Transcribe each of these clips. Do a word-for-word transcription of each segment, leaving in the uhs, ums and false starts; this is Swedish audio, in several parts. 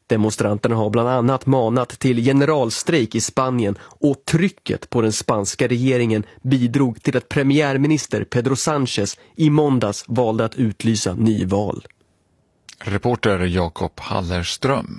Demonstranterna har bland annat manat till generalstrejk i Spanien och trycket på den spanska regeringen bidrog till att premiärminister Pedro Sánchez i måndags valde att utlysa nyval. Reporter Jakob Hallerström.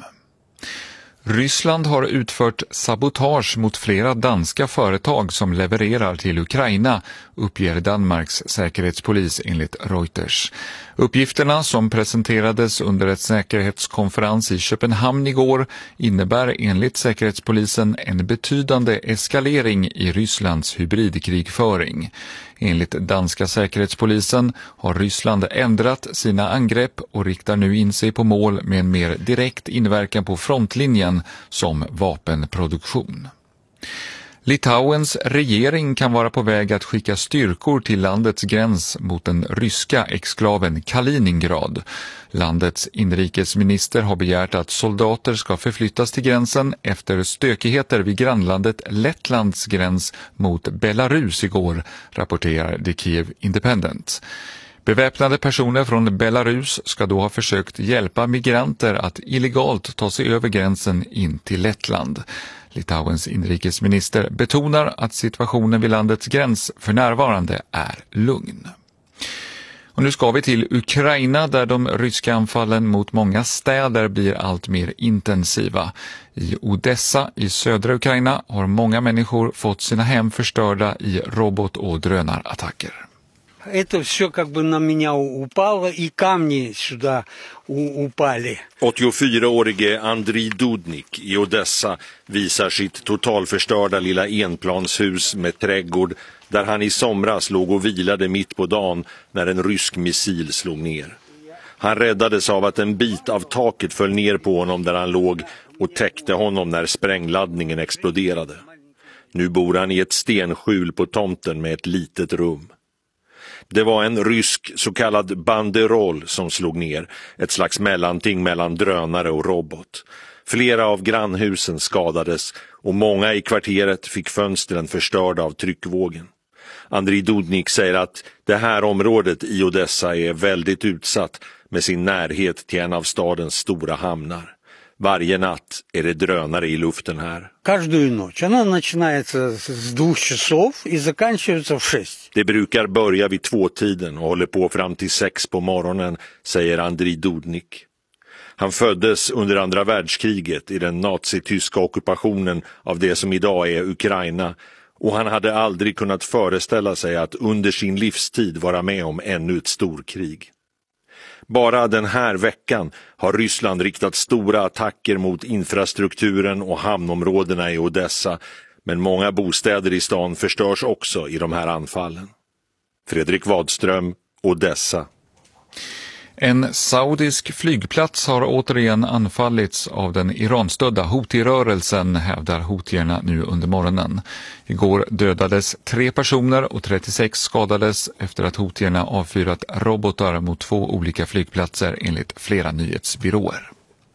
Ryssland har utfört sabotage mot flera danska företag som levererar till Ukraina, uppger Danmarks säkerhetspolis enligt Reuters. Uppgifterna som presenterades under ett säkerhetskonferens i Köpenhamn igår innebär enligt säkerhetspolisen en betydande eskalering i Rysslands hybridkrigföring. Enligt danska säkerhetspolisen har Ryssland ändrat sina angrepp och riktar nu in sig på mål med en mer direkt inverkan på frontlinjen som vapenproduktion. Litauens regering kan vara på väg att skicka styrkor till landets gräns mot den ryska exklaven Kaliningrad. Landets inrikesminister har begärt att soldater ska förflyttas till gränsen efter stökigheter vid grannlandet Lettlands gräns mot Belarus igår, rapporterar The Kiev Independent. Beväpnade personer från Belarus ska då ha försökt hjälpa migranter att illegalt ta sig över gränsen in till Lettland. Litauens inrikesminister betonar att situationen vid landets gräns för närvarande är lugn. Och nu ska vi till Ukraina där de ryska anfallen mot många städer blir allt mer intensiva. I Odessa i södra Ukraina har många människor fått sina hem förstörda i robot- och drönarattacker. Это все как бы на меня упало, и камни сюда упали. åttiofyraårige Andriy Dudnik i Odessa visar sitt totalförstörda lilla enplanshus med trädgård där han i somras låg och vilade mitt på dagen när en rysk missil slog ner. Han räddades av att en bit av taket föll ner på honom där han låg och täckte honom när sprängladdningen exploderade. Nu bor han i ett stenskjul på tomten med ett litet rum. Det var en rysk så kallad banderol som slog ner, ett slags mellanting mellan drönare och robot. Flera av grannhusen skadades och många i kvarteret fick fönstren förstörda av tryckvågen. Andriy Dudnik säger att det här området i Odessa är väldigt utsatt med sin närhet till en av stadens stora hamnar. Varje natt är det drönare i luften här. Каждую ночь. Она начинается с двух часов и заканчивается в шесть. Det brukar börja vid tvåtiden och håller på fram till sex på morgonen, säger Andriy Dudnik. Han föddes under andra världskriget i den nazityska ockupationen av det som idag är Ukraina och han hade aldrig kunnat föreställa sig att under sin livstid vara med om ännu ett storkrig. Bara den här veckan har Ryssland riktat stora attacker mot infrastrukturen och hamnområdena i Odessa, men många bostäder i stan förstörs också i de här anfallen. Fredrik Wadström, Odessa. En saudisk flygplats har återigen anfallits av den iranstödda Houthi-rörelsen, hävdar houtierna nu under morgonen. Igår dödades tre personer och trettiosex skadades efter att houtierna avfyrat robotar mot två olika flygplatser enligt flera nyhetsbyråer.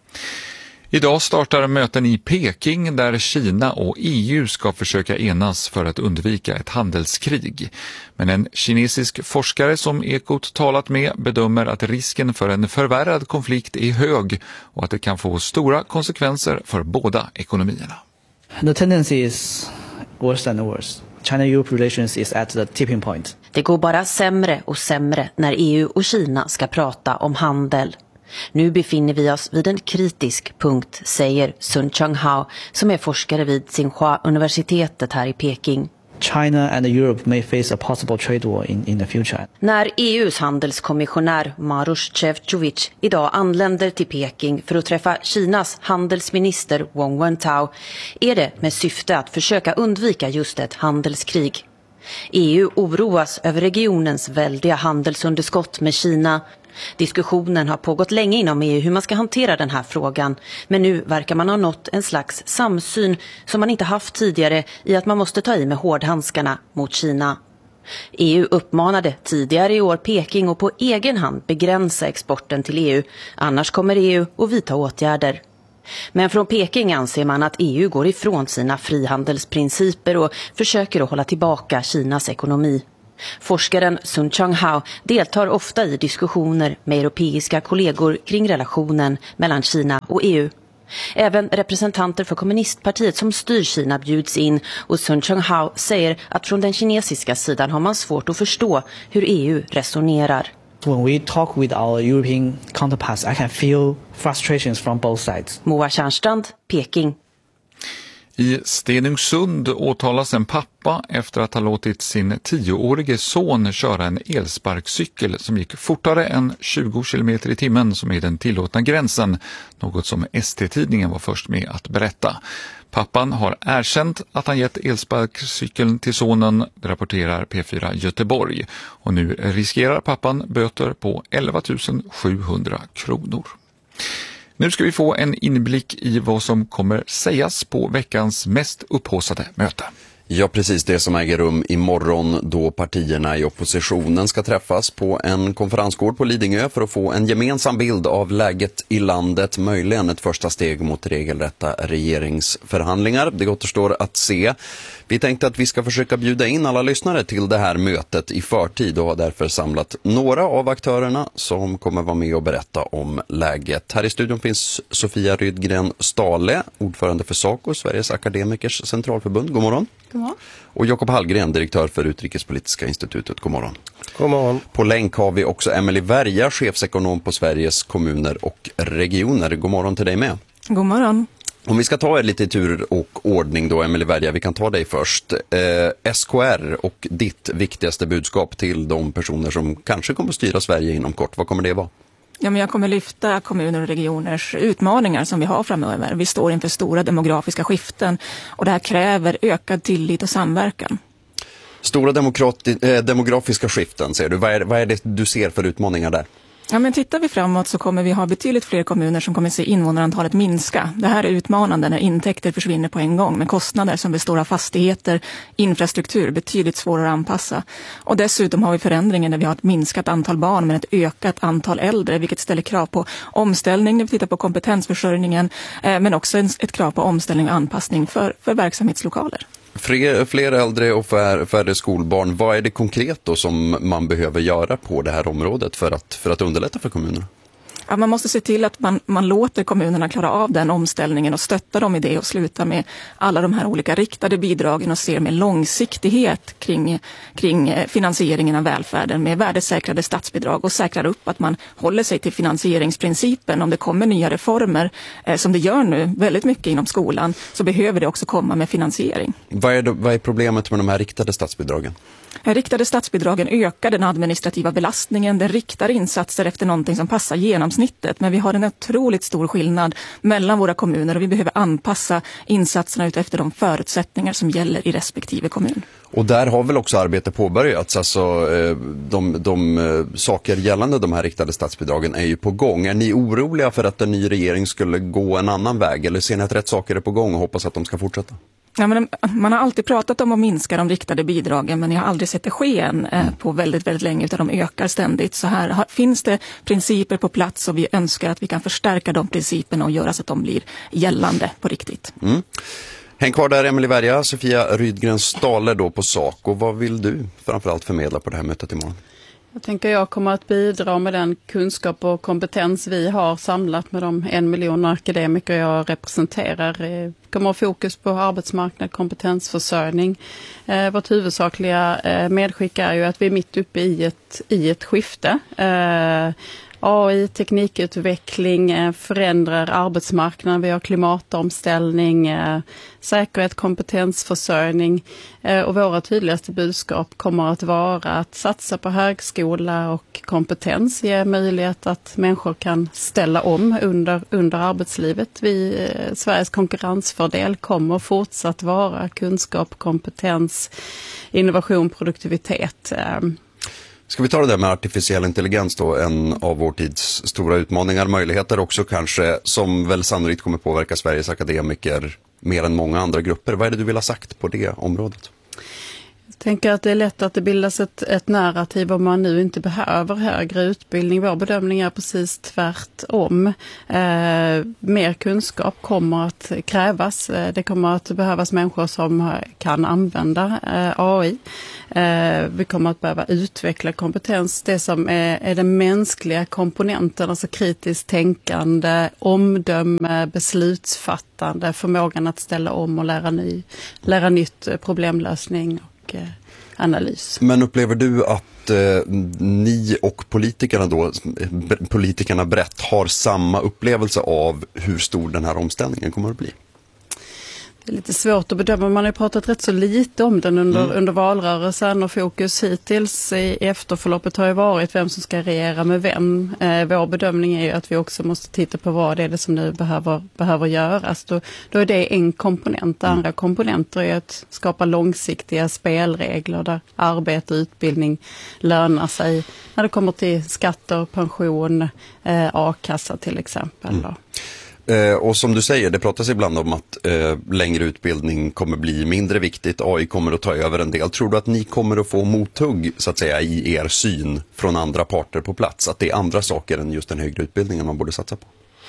Idag startar möten i Peking där Kina och E U ska försöka enas för att undvika ett handelskrig. Men en kinesisk forskare som Ekot talat med bedömer att risken för en förvärrad konflikt är hög och att det kan få stora konsekvenser för båda ekonomierna. The tendency is worse and worse. China-E U relations is at the tipping point. Det går bara sämre och sämre när E U och Kina ska prata om handel. Nu befinner vi oss vid en kritisk punkt, säger Sun Chang-hao som är forskare vid Tsinghua-universitetet här i Peking. China and Europe may face a possible trade war in, in the future. När E U:s handelskommissionär Maroš Šefčovič idag anländer till Peking för att träffa Kinas handelsminister Wang Wentao är det med syfte att försöka undvika just ett handelskrig. E U oroas över regionens väldiga handelsunderskott med Kina. Diskussionen har pågått länge inom E U hur man ska hantera den här frågan, men nu verkar man ha nått en slags samsyn som man inte haft tidigare i att man måste ta i med hårdhandskarna mot Kina. E U uppmanade tidigare i år Peking att på egen hand begränsa exporten till E U, annars kommer E U att vidta åtgärder. Men från Peking anser man att E U går ifrån sina frihandelsprinciper och försöker att hålla tillbaka Kinas ekonomi. Forskaren Sun Chang-hao deltar ofta i diskussioner med europeiska kollegor kring relationen mellan Kina och E U. Även representanter för kommunistpartiet som styr Kina bjuds in och Sun Chunghao säger att från den kinesiska sidan har man svårt att förstå hur E U resonerar. When we talk with our European counterparts, I can feel frustrations from both sides. Moa Tjärnstrand, Peking. I Stenungsund åtalas en pappa efter att ha låtit sin tioårige son köra en elsparkcykel som gick fortare än tjugo kilometer i timmen som är den tillåtna gränsen, något som S T-tidningen var först med att berätta. Pappan har erkänt att han gett elsparkcykeln till sonen, rapporterar P fyra Göteborg. Och nu riskerar pappan böter på elva tusen sjuhundra kronor. Nu ska vi få en inblick i vad som kommer sägas på veckans mest upphaussade möte. Ja, precis, det som äger rum imorgon då partierna i oppositionen ska träffas på en konferensgård på Lidingö för att få en gemensam bild av läget i landet, möjligen ett första steg mot regelrätta regeringsförhandlingar. Det återstår att se. Vi tänkte att vi ska försöka bjuda in alla lyssnare till det här mötet i förtid och har därför samlat några av aktörerna som kommer vara med och berätta om läget. Här i studion finns Sofia Rydgren Stale, ordförande för SACO, Sveriges akademikers centralförbund. God morgon. God morgon. Och Jakob Hallgren, direktör för Utrikespolitiska institutet. God morgon. God morgon. På länk har vi också Emelie Verja, chefsekonom på Sveriges kommuner och regioner. God morgon till dig med. God morgon. Om vi ska ta er lite i tur och ordning då, Emelie Verja, vi kan ta dig först. Eh, S K R och ditt viktigaste budskap till de personer som kanske kommer att styra Sverige inom kort, vad kommer det vara? Ja, men jag kommer lyfta kommuner och regioners utmaningar som vi har framöver. Vi står inför stora demografiska skiften och det här kräver ökad tillit och samverkan. Stora demokrati- eh, demografiska skiften, säger du. Vad är, vad är det du ser för utmaningar där? Ja, men tittar vi framåt så kommer vi ha betydligt fler kommuner som kommer se invånarantalet minska. Det här är utmanande när intäkter försvinner på en gång med kostnader som består av fastigheter, infrastruktur, betydligt svårare att anpassa. Och dessutom har vi förändringen när vi har ett minskat antal barn men ett ökat antal äldre, vilket ställer krav på omställning när vi tittar på kompetensförsörjningen, eh, men också en, ett krav på omställning och anpassning för, för verksamhetslokaler. Fler, fler äldre och fär, färre skolbarn. Vad är det konkret då som man behöver göra på det här området för att, för att underlätta för kommunerna? Ja, man måste se till att man, man låter kommunerna klara av den omställningen och stötta dem i det och sluta med alla de här olika riktade bidragen och ser med långsiktighet kring, kring finansieringen av välfärden med värdesäkrade statsbidrag och säkrar upp att man håller sig till finansieringsprincipen. Om det kommer nya reformer eh, som det gör nu väldigt mycket inom skolan så behöver det också komma med finansiering. Vad är, det, vad är problemet med de här riktade statsbidragen? Riktade statsbidragen ökar den administrativa belastningen. Den riktar insatser efter någonting som passar genomsnittet. Men vi har en otroligt stor skillnad mellan våra kommuner och vi behöver anpassa insatserna ut efter de förutsättningar som gäller i respektive kommun. Och där har väl också arbete påbörjats. Alltså, de, de saker gällande de här riktade statsbidragen är ju på gång. Är ni oroliga för att en ny regering skulle gå en annan väg? Eller ser ni att rätt saker är på gång och hoppas att de ska fortsätta? Ja, men man har alltid pratat om att minska de riktade bidragen men jag har aldrig sett det ske än, eh, på väldigt, väldigt länge utan de ökar ständigt. Så här har, finns det principer på plats och vi önskar att vi kan förstärka de principerna och göra så att de blir gällande på riktigt. Mm. Häng kvar där, Emelie Verja. Sofia Rydgren Stale då på SACO. Vad vill du framförallt förmedla på det här mötet imorgon? Jag tänker jag kommer att bidra med den kunskap och kompetens vi har samlat med de en miljon akademiker jag representerar. Det kommer att ha fokus på arbetsmarknad, kompetensförsörjning. Eh, vårt huvudsakliga eh, medskick är ju att vi är mitt uppe i ett, i ett skifte. Eh, A I, teknikutveckling, förändrar arbetsmarknaden, vi har klimatomställning, säkerhet, kompetensförsörjning och våra tydligaste budskap kommer att vara att satsa på högskola och kompetens, ge möjlighet att människor kan ställa om under, under arbetslivet. Vi, Sveriges konkurrensfördel kommer fortsatt vara kunskap, kompetens, innovation, produktivitet. Ska vi ta det där med artificiell intelligens då, en av vår tids stora utmaningar, möjligheter också kanske, som väl sannolikt kommer påverka Sveriges akademiker mer än många andra grupper. Vad är det du vill ha sagt på det området? tänker att det är lätt att det bildas ett, ett narrativ om man nu inte behöver högre utbildning. Vår bedömning är precis tvärtom. Eh, mer kunskap kommer att krävas. Eh, det kommer att behövas människor som kan använda eh, A I. Eh, vi kommer att behöva utveckla kompetens. Det som är, är den mänskliga komponenten, alltså kritiskt tänkande, omdöme, beslutsfattande, förmågan att ställa om och lära, ny, lära nytt, problemlösning och eh, analys. Men upplever du att eh, ni och politikerna då, politikerna brett, har samma upplevelse av hur stor den här omställningen kommer att bli? Det är lite svårt att bedöma. Man har pratat rätt så lite om den under, mm. under valrörelsen, och fokus hittills i efterförloppet har ju varit vem som ska regera med vem. Eh, vår bedömning är ju att vi också måste titta på vad det är det som nu behöver, behöver göras. Då, då är det en komponent. Andra mm. komponenter är att skapa långsiktiga spelregler där arbete och utbildning lönar sig när det kommer till skatter, pension, eh, a-kassa till exempel. Mm. Eh, och som du säger, det pratas ibland om att eh, längre utbildning kommer bli mindre viktigt, A I kommer att ta över en del. Tror du att ni kommer att få mothugg så att säga i er syn från andra parter på plats? Att det är andra saker än just den högre utbildningen man borde satsa på?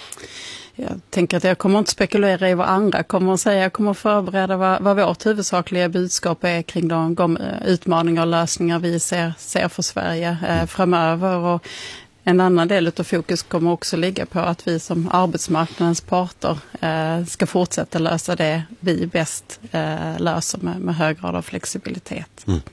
Jag tänker att jag kommer inte spekulera i vad andra kommer att säga. Jag kommer att förbereda vad, vad vårt huvudsakliga budskap är kring de, de utmaningar och lösningar vi ser, ser för Sverige eh, framöver. Och en annan del av fokus kommer också ligga på att vi som arbetsmarknadens parter eh, ska fortsätta lösa det vi bäst eh, löser med, med hög grad av flexibilitet. Mm.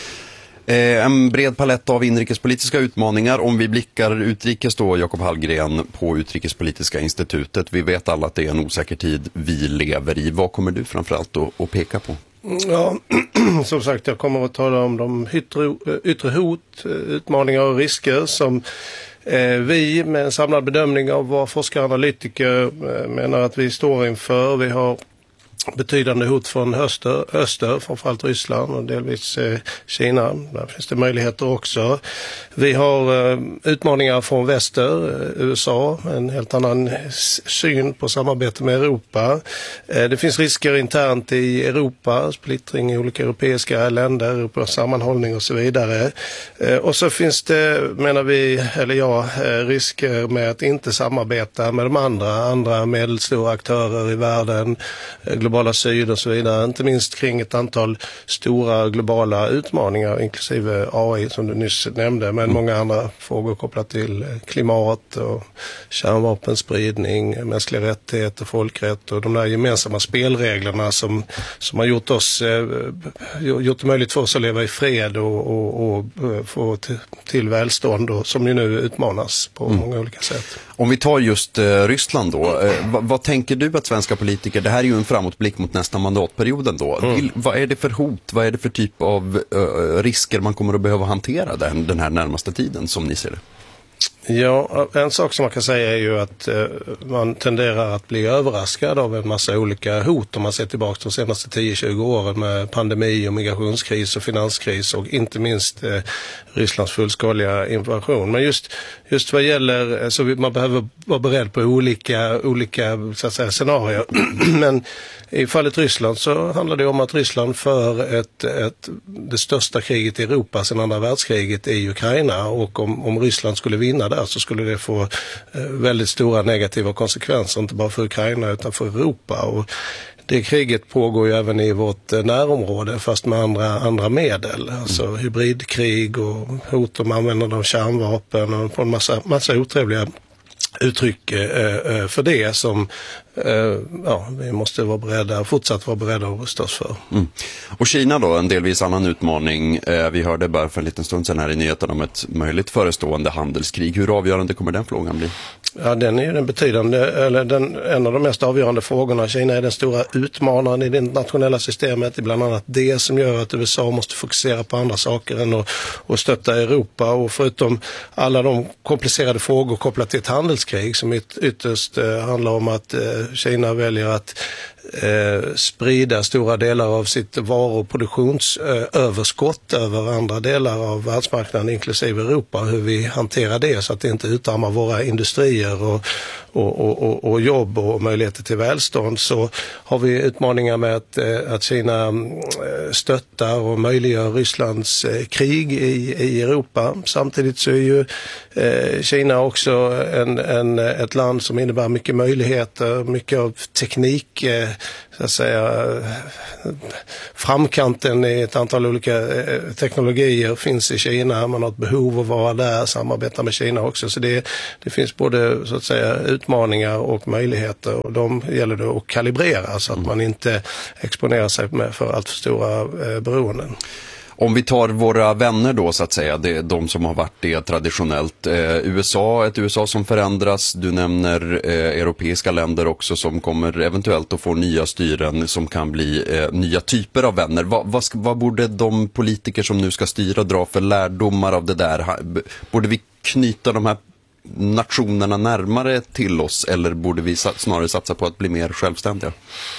Eh, en bred palett av inrikespolitiska utmaningar. Om vi blickar utrikes då, Jakob Hallgren, på Utrikespolitiska institutet. Vi vet alla att det är en osäker tid vi lever i. Vad kommer du framförallt att, att peka på? Ja, som sagt, jag kommer att tala om de yttre, yttre hot, utmaningar och risker som eh, vi med en samlad bedömning av vad forskare och analytiker eh, menar att vi står inför. Vi har betydande hot från öster, öster, framförallt Ryssland och delvis eh, Kina. Där finns det möjligheter också. Vi har eh, utmaningar från väster, eh, U S A, en helt annan syn på samarbete med Europa. Eh, det finns risker internt i Europa, splittring i olika europeiska länder, Europas sammanhållning och så vidare. Eh, och så finns det, menar vi, eller ja, eh, risker med att inte samarbeta med de andra, andra medelstora aktörer i världen, eh, globala syd och så vidare, inte minst kring ett antal stora globala utmaningar, inklusive A I som du nyss nämnde, men många andra frågor kopplat till klimat och kärnvapenspridning, mänskliga rättigheter, folkrätt och de där gemensamma spelreglerna som, som har gjort oss eh, gjort det möjligt för oss att leva i fred och, och, och få till, till välstånd och, som ju nu utmanas på mm. många olika sätt. Om vi tar just eh, Ryssland då, eh, vad, vad tänker du att svenska politiker, det här är ju en framåtblick mot nästa mandatperioden då, mm. Vill, vad är det för hot, vad är det för typ av uh, risker man kommer att behöva hantera den, den här närmaste tiden som ni ser det? Ja, en sak som man kan säga är ju att eh, man tenderar att bli överraskad av en massa olika hot om man ser tillbaka de senaste tio till tjugo åren med pandemi och migrationskris och finanskris och inte minst eh, Rysslands fullskaliga invasion. Men just, just vad gäller, så man behöver vara beredd på olika, olika så att säga, scenarier. Men i fallet Ryssland så handlar det om att Ryssland för ett, ett, det största kriget i Europa sedan andra världskriget i Ukraina, och om, om Ryssland skulle vinna där så skulle det få eh, väldigt stora negativa konsekvenser, inte bara för Ukraina utan för Europa. Och det kriget pågår ju även i vårt eh, närområde fast med andra, andra medel, alltså mm. hybridkrig och hot om användande av kärnvapen och på en massa, massa otrevliga uttryck eh, för det som eh, ja, vi måste vara beredda, fortsatt vara beredda att rusta oss för. Mm. Och Kina då, en delvis annan utmaning. Eh, vi hörde bara för en liten stund sedan här i nyheten om ett möjligt förestående handelskrig. Hur avgörande kommer den frågan bli? Ja, den är ju den betydande, eller den, en av de mest avgörande frågorna. Kina är den stora utmanaren i det internationella systemet. Det är bland annat det som gör att U S A måste fokusera på andra saker än att, att stötta Europa. Och förutom alla de komplicerade frågor kopplat till ett handelskrig som yt, ytterst eh, handlar om att eh, Kina väljer att eh, sprida stora delar av sitt varuproduktionsöverskott eh, över andra delar av världsmarknaden inklusive Europa. Hur vi hanterar det så att det inte utarmar våra industrier och, och, och, och, och jobb och möjligheter till välstånd. Så har vi utmaningar med att, eh, att Kina stöttar och möjliggör Rysslands eh, krig i, i Europa. Samtidigt så är ju eh, Kina också en, en, ett land som innebär mycket möjligheter, mycket av teknik, eh, så att säga, framkanten i ett antal olika eh, teknologier finns i Kina. Man har ett behov av att vara där, samarbeta med Kina också. Så det, det finns både så att säga utmaningar och möjligheter, och de gäller då att kalibrera så att man inte exponerar sig med för allt för stora eh, beroenden. Om vi tar våra vänner då så att säga, det är de som har varit det traditionellt. Eh, U S A, ett U S A som förändras. Du nämner eh, europeiska länder också som kommer eventuellt att få nya styren som kan bli eh, nya typer av vänner. Va, vad, ska, vad borde de politiker som nu ska styra dra för lärdomar av det där? Ha, borde vi knyta de här nationerna närmare till oss, eller borde vi snarare satsa på att bli mer självständiga?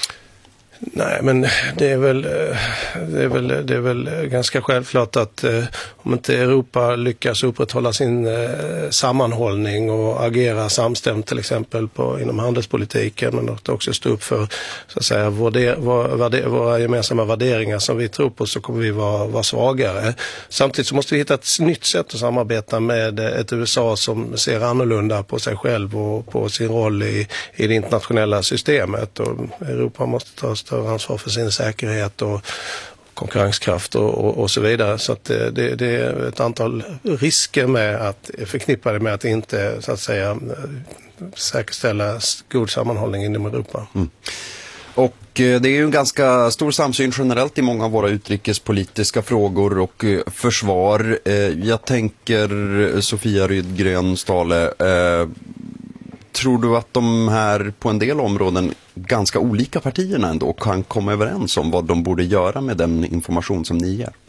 Nej, men det är väl, det är väl, det är väl ganska självklart att eh, om inte Europa lyckas upprätthålla sin eh, sammanhållning och agera samstämt till exempel på, inom handelspolitiken, men att också stå upp för så att säga, vår, vår, våra gemensamma värderingar som vi tror på, så kommer vi vara, vara svagare. Samtidigt så måste vi hitta ett nytt sätt att samarbeta med ett U S A som ser annorlunda på sig själv och på sin roll i, i det internationella systemet, och Europa måste ta större ansvar för sin säkerhet och konkurrenskraft och, och, och så vidare. Så att det, det, det är ett antal risker med att förknippa det med att inte så att säga säkerställa god sammanhållning inom Europa. Mm. Och det är ju en ganska stor samsyn generellt i många av våra utrikespolitiska frågor och försvar. Jag tänker Sofia Rydgren Stale, tror du att de här på en del områden ganska olika partierna ändå kan komma överens om vad de borde göra med den information som ni ger?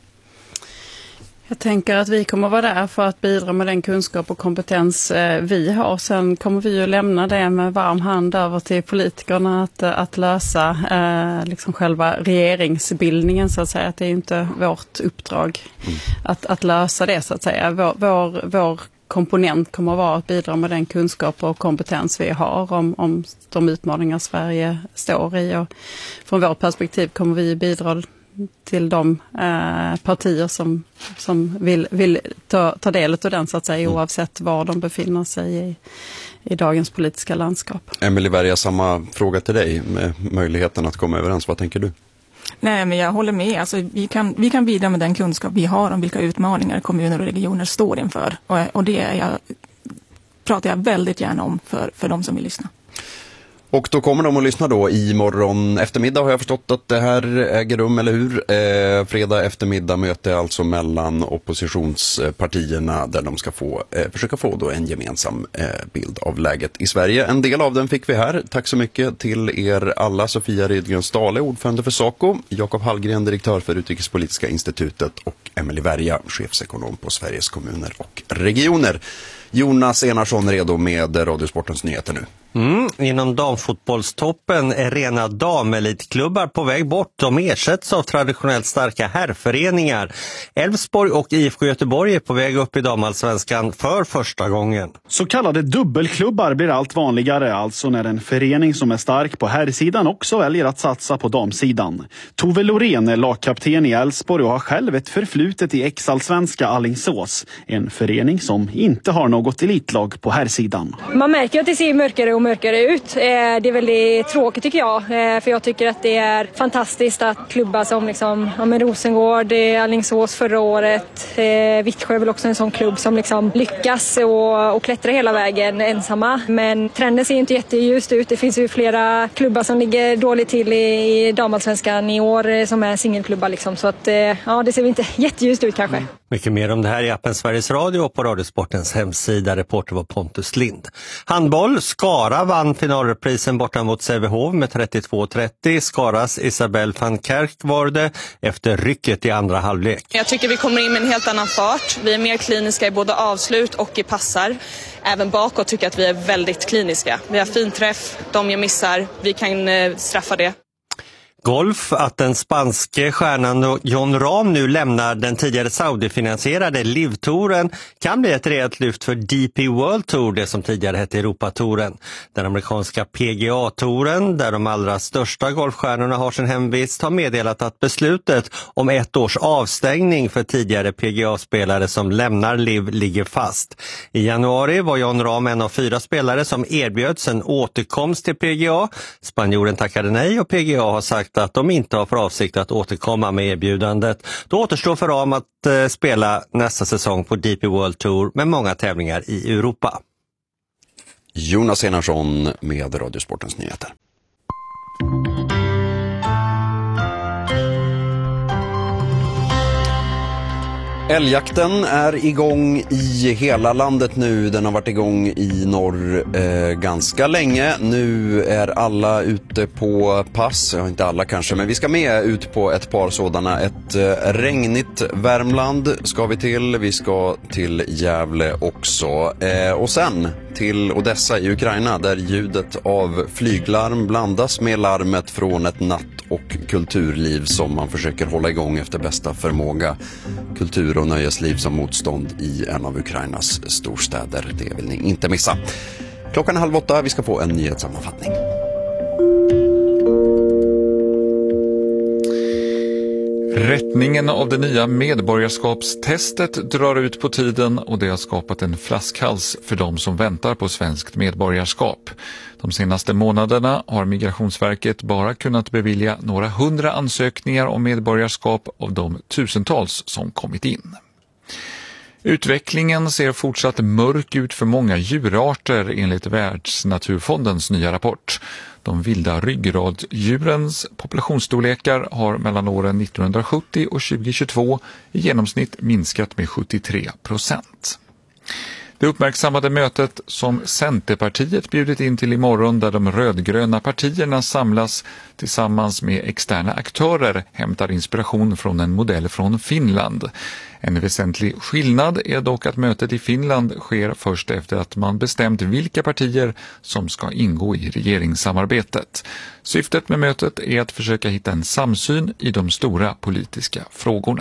Jag tänker att vi kommer vara där för att bidra med den kunskap och kompetens vi har. Sen kommer vi ju lämna det med varm hand över till politikerna att, att lösa eh, liksom själva regeringsbildningen så att säga. Att det är inte vårt uppdrag mm. att, att lösa det så att säga. Vår, vår, vår komponent kommer att vara att bidra med den kunskap och kompetens vi har om, om de utmaningar Sverige står i. Och från vårt perspektiv kommer vi bidra till de eh, partier som, som vill, vill ta, ta del av den så att säga, oavsett var de befinner sig i, i dagens politiska landskap. Emelie Werja, samma fråga till dig med möjligheten att komma överens. Vad tänker du? Nej, men jag håller med. Alltså, vi, kan, vi kan bidra med den kunskap vi har om vilka utmaningar kommuner och regioner står inför. Och, och det är jag, pratar jag väldigt gärna om för, för de som vill lyssna. Och då kommer de att lyssna då i morgon eftermiddag, har jag förstått att det här äger rum, eller hur? Eh, fredag eftermiddag möte alltså mellan oppositionspartierna där de ska få, eh, försöka få då en gemensam eh, bild av läget i Sverige. En del av den fick vi här. Tack så mycket till er alla. Sofia Rydgren Stale, ordförande för SACO, Jakob Hallgren, direktör för Utrikespolitiska institutet, och Emelie Werja, chefsekonom på Sveriges kommuner och regioner. Jonas Enarsson redo med Radiosportens nyheter nu. Mm, inom damfotbollstoppen är rena damelitklubbar på väg bort. De ersätts av traditionellt starka herrföreningar. Elfsborg och I F K Göteborg är på väg upp i damallsvenskan för första gången. Så kallade dubbelklubbar blir allt vanligare, alltså när en förening som är stark på herrsidan också väljer att satsa på damsidan. Tove Lorén är lagkapten i Elfsborg och har själv ett förflutet i ex-allsvenska Alingsås. En förening som inte har något elitlag på herrsidan. Man märker att det ser mörkare och mörkare ut. Det är väldigt tråkigt tycker jag. För jag tycker att det är fantastiskt att klubbar som liksom, ja, med Rosengård, Alingsås förra året, Vittsjö är väl också en sån klubb som liksom lyckas och, och klättrar hela vägen ensamma. Men trenden ser inte jätteljust ut. Det finns ju flera klubbar som ligger dåligt till i, i damallsvenskan i år som är singelklubbar liksom. Så att ja, det ser inte jätteljust ut kanske. Mm. Mycket mer om det här i appen Sveriges Radio och på Radiosportens hemsida. Reporter var Pontus Lind. Handboll, Skara vann finalreprisen borta mot Sävehof med trettiotvå trettio. Skaras Isabelle van Kerk var det efter rycket i andra halvlek. Jag tycker vi kommer in med en helt annan fart. Vi är mer kliniska i både avslut och i passar. Även bakåt tycker jag att vi är väldigt kliniska. Vi har fin träff, de gör missar, vi kan straffa det. Golf, att den spanske stjärnan Jon Rahm nu lämnar den tidigare Saudi-finansierade Live-touren kan bli ett rejält lyft för D P World Tour, det som tidigare hette Europatouren. Den amerikanska P G A-touren, där de allra största golfstjärnorna har sin hemvist, har meddelat att beslutet om ett års avstängning för tidigare P G A-spelare som lämnar Live ligger fast. I januari var Jon Rahm en av fyra spelare som erbjöds en återkomst till P G A. Spanjoren tackade nej och P G A har sagt att de inte har för avsikt att återkomma med erbjudandet. Då återstår för Rahm att eh, spela nästa säsong på D P World Tour med många tävlingar i Europa. Jonas Enarsson med Radiosportens nyheter. Älgjakten är igång i hela landet nu. Den har varit igång i norr eh, ganska länge. Nu är alla ute på pass. Ja, inte alla kanske, men vi ska med ut på ett par sådana. Ett eh, regnigt Värmland ska vi till. Vi ska till Gävle också. Eh, och sen till Odessa i Ukraina, där ljudet av flyglarm blandas med larmet från ett natt- och kulturliv som man försöker hålla igång efter bästa förmåga. Kultur- och nöjesliv som motstånd i en av Ukrainas storstäder. Det vill ni inte missa. Klockan är halv åtta, vi ska få en nyhetssammanfattning. Rättningen av det nya medborgarskapstestet drar ut på tiden och det har skapat en flaskhals för de som väntar på svenskt medborgarskap. De senaste månaderna har Migrationsverket bara kunnat bevilja några hundra ansökningar om medborgarskap av de tusentals som kommit in. Utvecklingen ser fortsatt mörk ut för många djurarter enligt Världsnaturfondens nya rapport. De vilda ryggraddjurens populationsstorlekar har mellan åren nittonhundrasjuttio och tjugohundratjugotvå i genomsnitt minskat med sjuttiotre procent. Det uppmärksammade mötet som Centerpartiet bjudit in till imorgon, där de rödgröna partierna samlas tillsammans med externa aktörer, hämtar inspiration från en modell från Finland. En väsentlig skillnad är dock att mötet i Finland sker först efter att man bestämt vilka partier som ska ingå i regeringssamarbetet. Syftet med mötet är att försöka hitta en samsyn i de stora politiska frågorna.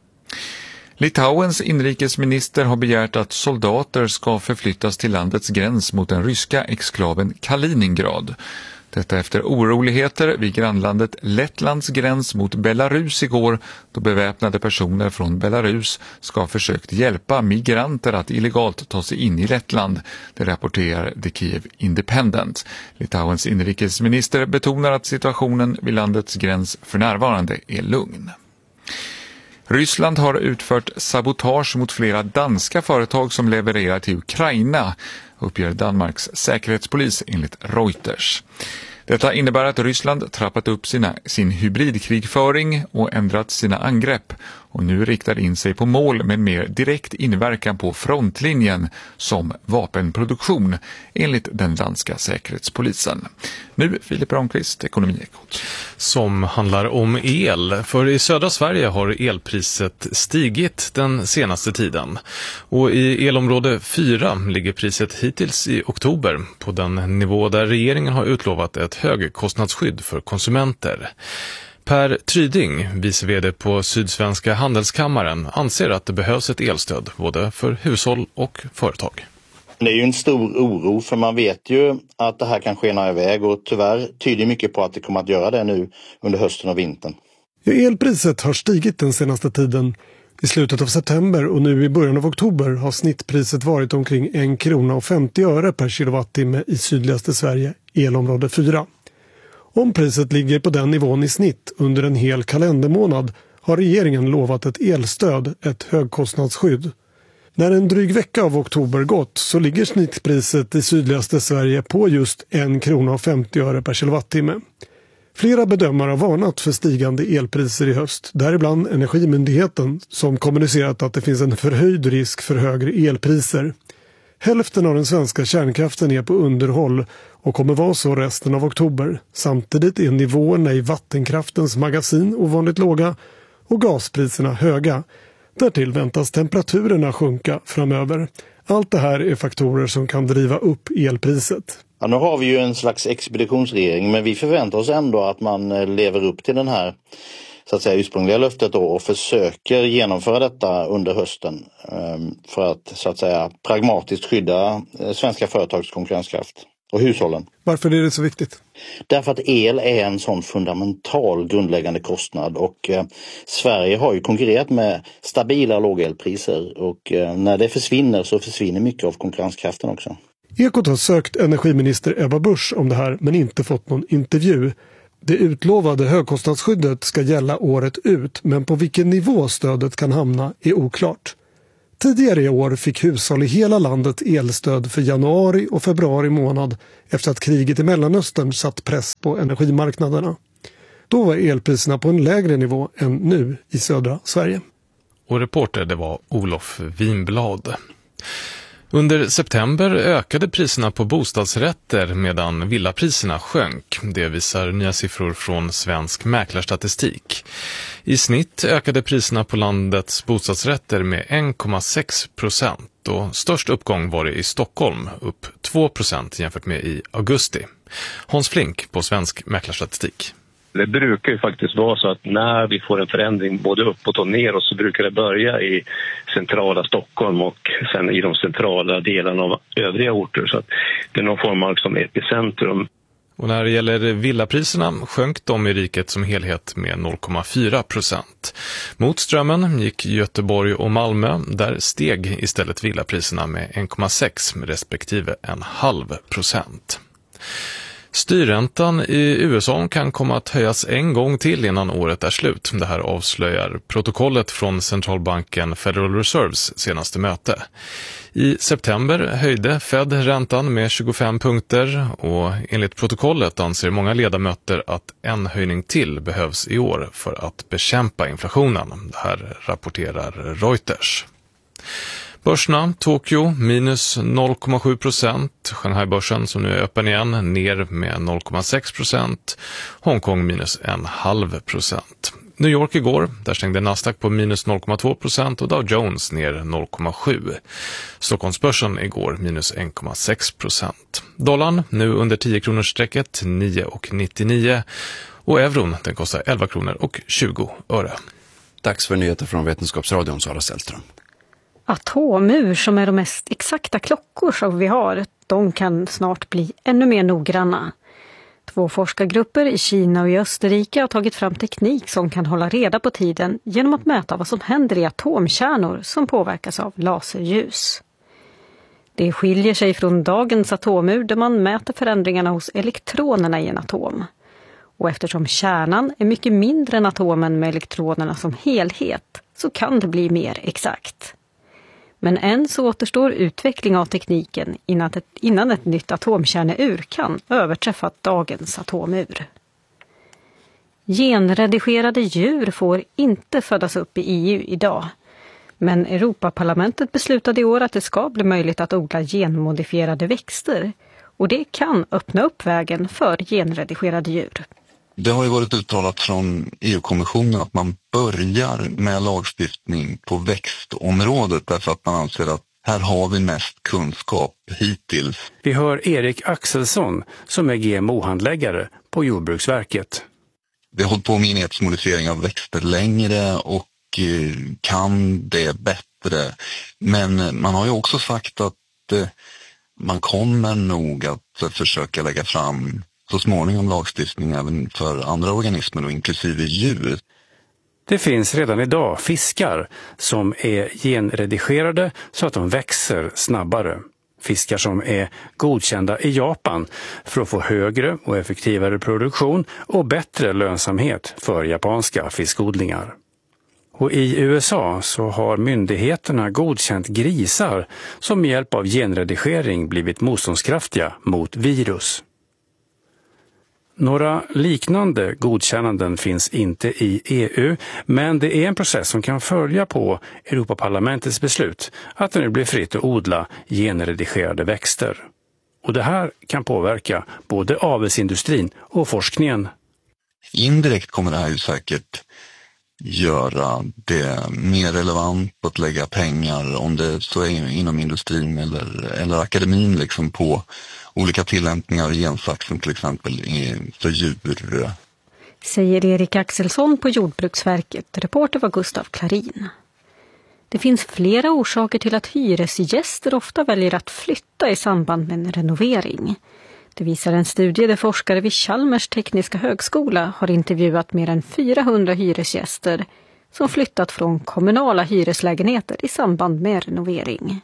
Litauens inrikesminister har begärt att soldater ska förflyttas till landets gräns mot den ryska exklaven Kaliningrad. Detta efter oroligheter vid grannlandet Lettlands gräns mot Belarus igår, då beväpnade personer från Belarus ska ha försökt hjälpa migranter att illegalt ta sig in i Lettland. Det rapporterar The Kiev Independent. Litauens inrikesminister betonar att situationen vid landets gräns för närvarande är lugn. Ryssland har utfört sabotage mot flera danska företag som levererar till Ukraina, uppger Danmarks säkerhetspolis enligt Reuters. Detta innebär att Ryssland trappat upp sina, sin hybridkrigföring och ändrat sina angrepp och nu riktar in sig på mål med mer direkt inverkan på frontlinjen som vapenproduktion, enligt den danska säkerhetspolisen. Nu Filip Ramqvist, Ekonomiekot. Som handlar om el. För i södra Sverige har elpriset stigit den senaste tiden. Och i elområde fyra ligger priset hittills i oktober på den nivå där regeringen har utlovat ett högkostnadsskydd för konsumenter. Per Tryding, vice vd på Sydsvenska handelskammaren, anser att det behövs ett elstöd både för hushåll och företag. Det är ju en stor oro, för man vet ju att det här kan skena iväg och tyvärr tyder mycket på att det kommer att göra det nu under hösten och vintern. Ja, elpriset har stigit den senaste tiden. I slutet av september och nu i början av oktober har snittpriset varit omkring en krona och femtio öre per kilowattimme i sydligaste Sverige, elområde fyra. Om priset ligger på den nivån i snitt under en hel kalendermånad har regeringen lovat ett elstöd, ett högkostnadsskydd. När en dryg vecka av oktober gått så ligger snittpriset i sydligaste Sverige på just en krona och femtio öre per kilowattimme. Flera bedömare har varnat för stigande elpriser i höst, däribland Energimyndigheten som kommunicerat att det finns en förhöjd risk för högre elpriser. Hälften av den svenska kärnkraften är på underhåll och kommer vara så resten av oktober. Samtidigt är nivåerna i vattenkraftens magasin ovanligt låga och gaspriserna höga. Därtill väntas temperaturerna sjunka framöver. Allt det här är faktorer som kan driva upp elpriset. Ja, nu har vi ju en slags expeditionsregering, men vi förväntar oss ändå att man lever upp till den här så att säga ursprungliga löftet då och försöker genomföra detta under hösten för att så att säga pragmatiskt skydda svenska företags konkurrenskraft och hushållen. Varför är det så viktigt? Därför att el är en sån fundamental grundläggande kostnad och eh, Sverige har ju konkurrerat med stabila lågelpriser och eh, när det försvinner så försvinner mycket av konkurrenskraften också. Ekot har sökt energiminister Ebba Busch om det här men inte fått någon intervju. Det utlovade högkostnadsskyddet ska gälla året ut, men på vilken nivå stödet kan hamna är oklart. Tidigare i år fick hushåll i hela landet elstöd för januari och februari månad efter att kriget i Mellanöstern satt press på energimarknaderna. Då var elpriserna på en lägre nivå än nu i södra Sverige. Och reporter det var Olof Winblad. Under september ökade priserna på bostadsrätter medan villapriserna sjönk. Det visar nya siffror från Svensk mäklarstatistik. I snitt ökade priserna på landets bostadsrätter med en komma sex procent och störst uppgång var det i Stockholm, upp två procent jämfört med i augusti. Hans Flink på Svensk mäklarstatistik. Det brukar ju faktiskt vara så att när vi får en förändring både uppåt och neråt så brukar det börja i centrala Stockholm och sen i de centrala delarna av övriga orter. Så att det är någon form av som epicentrum. Och när det gäller villapriserna sjönk de i riket som helhet med noll komma fyra procent. Mot strömmen gick Göteborg och Malmö, där steg istället villapriserna med en komma sex respektive en halv procent. Styrräntan i U S A kan komma att höjas en gång till innan året är slut. Det här avslöjar protokollet från centralbanken Federal Reserves senaste möte. I september höjde Fed räntan med tjugofem punkter och enligt protokollet anser många ledamöter att en höjning till behövs i år för att bekämpa inflationen. Det här rapporterar Reuters. Börserna, Tokyo minus noll komma sju procent, Shanghai-börsen som nu är öppen igen ner med noll komma sex procent, Hongkong minus en halv procent. New York igår, där stängde Nasdaq på minus noll komma två procent och Dow Jones ner noll komma sju. Stockholmsbörsen igår minus en komma sex procent. Dollarn nu under tio kronor strecket nio komma nittionio och euron den kostar elva kronor och tjugo öre. Dags för nyheter från Vetenskapsradion, Sara Sällström. Atomur som är de mest exakta klockor som vi har, de kan snart bli ännu mer noggranna. Två forskargrupper i Kina och i Österrike har tagit fram teknik som kan hålla reda på tiden genom att mäta vad som händer i atomkärnor som påverkas av laserljus. Det skiljer sig från dagens atomur där man mäter förändringarna hos elektronerna i en atom. Och eftersom kärnan är mycket mindre än atomen med elektronerna som helhet så kan det bli mer exakt. Men än så återstår utveckling av tekniken innan ett, innan ett nytt atomkärneur kan överträffa dagens atomur. Genredigerade djur får inte födas upp i E U idag. Men Europaparlamentet beslutade i år att det ska bli möjligt att odla genmodifierade växter. Och det kan öppna upp vägen för genredigerade djur. Det har ju varit uttalat från E U-kommissionen att man börjar med lagstiftning på växtområdet därför att man anser att här har vi mest kunskap hittills. Vi hör Erik Axelsson som är G M O-handläggare på Jordbruksverket. Vi har hållit på med genmodifiering av växter längre och kan det bättre. Men man har ju också sagt att man kommer nog att försöka lägga fram så småningom lagstiftning även för andra organismer och inklusive djur. Det finns redan idag fiskar som är genredigerade så att de växer snabbare. Fiskar som är godkända i Japan för att få högre och effektivare produktion och bättre lönsamhet för japanska fiskodlingar. Och i U S A så har myndigheterna godkänt grisar som med hjälp av genredigering blivit motståndskraftiga mot virus. Några liknande godkännanden finns inte i E U, men det är en process som kan följa på Europaparlamentets beslut att det nu blir fritt att odla genredigerade växter. Och det här kan påverka både avelsindustrin och forskningen. Indirekt kommer det här ju säkert göra det mer relevant att lägga pengar, om det så är inom industrin eller, eller akademin, liksom på olika tillämpningar av gensaxen till exempel för djur. Säger Erik Axelsson på Jordbruksverket. Reporter var Gustav Klarin. Det finns flera orsaker till att hyresgäster ofta väljer att flytta i samband med en renovering. Det visar en studie där forskare vid Chalmers tekniska högskola har intervjuat mer än fyrahundra hyresgäster som flyttat från kommunala hyreslägenheter i samband med renovering.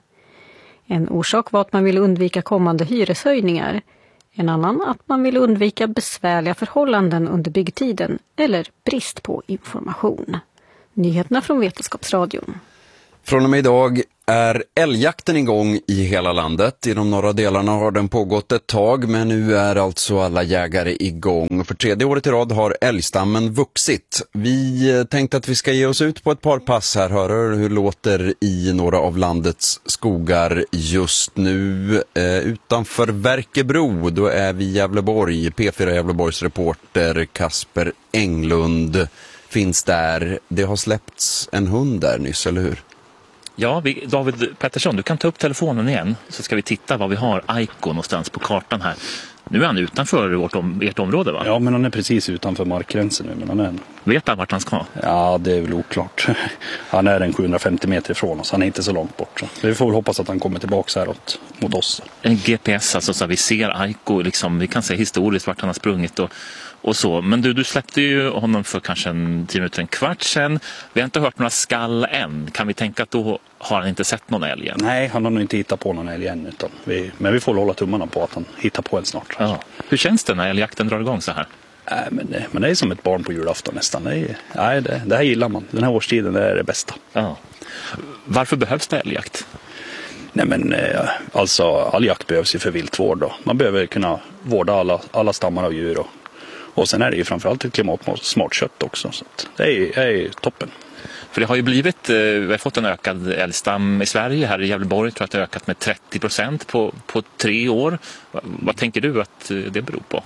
En orsak var att man vill undvika kommande hyreshöjningar. En annan att man vill undvika besvärliga förhållanden under byggtiden eller brist på information. Nyheterna från Vetenskapsradion. Från och med idag är älgjakten igång i hela landet. I de norra delarna har den pågått ett tag, men nu är alltså alla jägare igång. För tredje året i rad har älgstammen vuxit. Vi tänkte att vi ska ge oss ut på ett par pass här. Höra hur låter i några av landets skogar just nu. Eh, utanför Verkebro, då är vi i Gävleborg. P fyra Gävleborgs reporter Kasper Englund finns där. Det har släppts en hund där nyss, eller hur? Ja, vi, David Pettersson, du kan ta upp telefonen igen så ska vi titta vad vi har Aiko någonstans på kartan här. Nu är han utanför vårt om, ert område, va? Ja, men han är precis utanför markgränsen nu. Men han är... Vet han vart han ska? Ja, det är väl oklart. Han är en sjuhundrafemtio meter ifrån oss, han är inte så långt bort. Så. Vi får väl hoppas att han kommer tillbaka här åt, mot oss. En G P S, alltså, så vi ser Aiko, liksom, vi kan se historiskt vart han har sprungit och Och så. Men du, du släppte ju honom för kanske en tio minuter, en kvart sedan. Vi har inte hört några skall än. Kan vi tänka att då har han inte sett någon älg än? Nej, han har nog inte hittat på någon älg än. Utan vi, men vi får hålla tummarna på att han hittar på en snart. Ja. Hur känns det när älgjakten drar igång så här? Nej, men det, men det är som ett barn på julafton nästan. Det, är, nej, det, det här gillar man. Den här årstiden, det är det bästa. Ja. Varför behövs det älgjakt? Nej, men alltså all jakt behövs ju för viltvård då. Man behöver kunna vårda alla, alla stammar av djur och Och sen är det ju framförallt ett klimatsmart kött också. Så det är, är toppen. För det har ju blivit, vi har fått en ökad älgstam i Sverige. Här i Gävleborg tror jag att det har ökat med trettio procent på, på tre år. Vad tänker du att det beror på?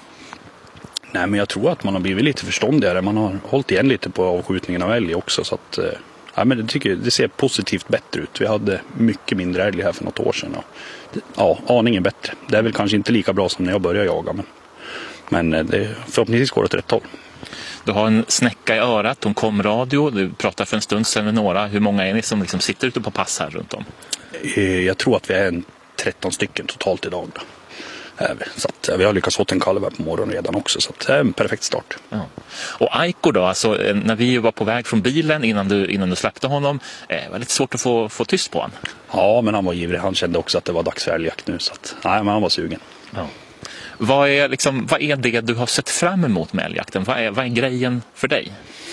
Nej, men jag tror att man har blivit lite förståndigare. Man har hållit igen lite på avskjutningen av älg också. Så att, ja, men det, tycker, det ser positivt bättre ut. Vi hade mycket mindre älg här för något år sedan. Och, ja, aningen bättre. Det är väl kanske inte lika bra som när jag började jaga, men Men det, förhoppningsvis går det åt rätt håll. Du har en snäcka i örat, hon kom radio, du pratade för en stund sedan med några. Hur många är ni som liksom sitter ute på pass här runt om? Jag tror att vi är en tretton stycken totalt idag. Då. Så att vi har lyckats få en kalv på morgonen redan också, så att det är en perfekt start. Ja. Och Aiko då, alltså, när vi var på väg från bilen innan du, innan du släppte honom, det var lite svårt att få, få tyst på honom. Ja, men han var givet. Han kände också att det var dags för älgjakt nu, så att, nej, men han var sugen. Ja. Vad är, liksom, vad är det du har sett fram emot med älgjakten? Vad är, vad är grejen för dig?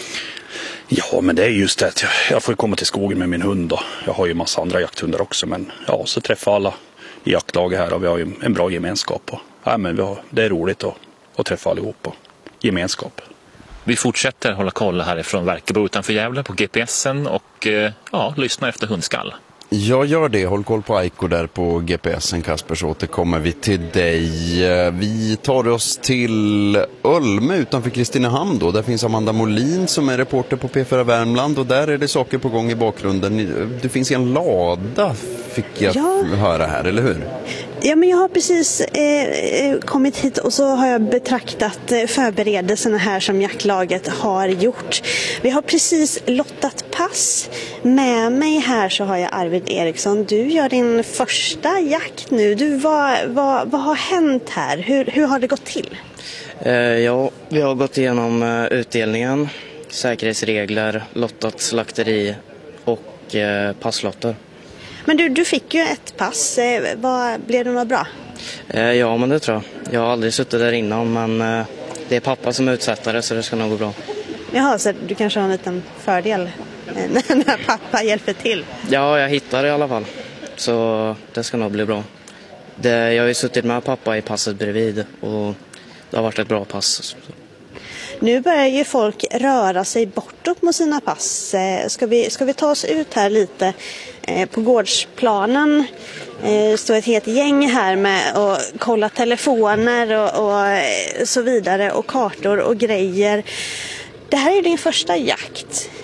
Ja, men det är just det att jag, jag får komma till skogen med min hund. Och jag har ju massa andra jakthundar också. Men ja, så träffar alla i jaktlaget här och vi har ju en bra gemenskap. Och, ja, men vi har, det är roligt att, att träffa allihop och gemenskap. Vi fortsätter hålla koll härifrån Verkebro utanför Gävle på G P S'en och ja, lyssna efter hundskall. Jag gör det. Håll koll på Aiko där på G P S'en, Kasper, så återkommer vi till dig. Vi tar oss till Ölme utanför Kristinehamn då. Där finns Amanda Molin som är reporter på P fyra Värmland och där är det saker på gång i bakgrunden. Du finns i en lada, fick jag ja. höra här, eller hur? Ja, men jag har precis eh, kommit hit och så har jag betraktat förberedelserna här som jaktlaget har gjort. Vi har precis lottat pass. Med mig här så har jag Arvid Eriksson. Du gör din första jakt nu. Du, vad, vad, vad har hänt här? Hur, hur har det gått till? Eh, ja, vi har gått igenom uh, utdelningen, säkerhetsregler, lottat slakteri och uh, passlotter. Men du, du fick ju ett pass. Eh, vad, blev det något bra? Eh, ja, men det tror jag. Jag har aldrig suttit där innan, men eh, det är pappa som är utsättare så det ska nog gå bra. Jaha, så du kanske har en liten fördel när pappa hjälper till? Ja, jag hittar det i alla fall. Så det ska nog bli bra. Det, jag har ju suttit med pappa i passet bredvid och det har varit ett bra pass. Nu börjar ju folk röra sig bortåt mot sina pass. Ska vi, ska vi ta oss ut här lite? På gårdsplanen står ett helt gäng här med att kolla telefoner och, och så vidare och kartor och grejer. Det här är din första jakt.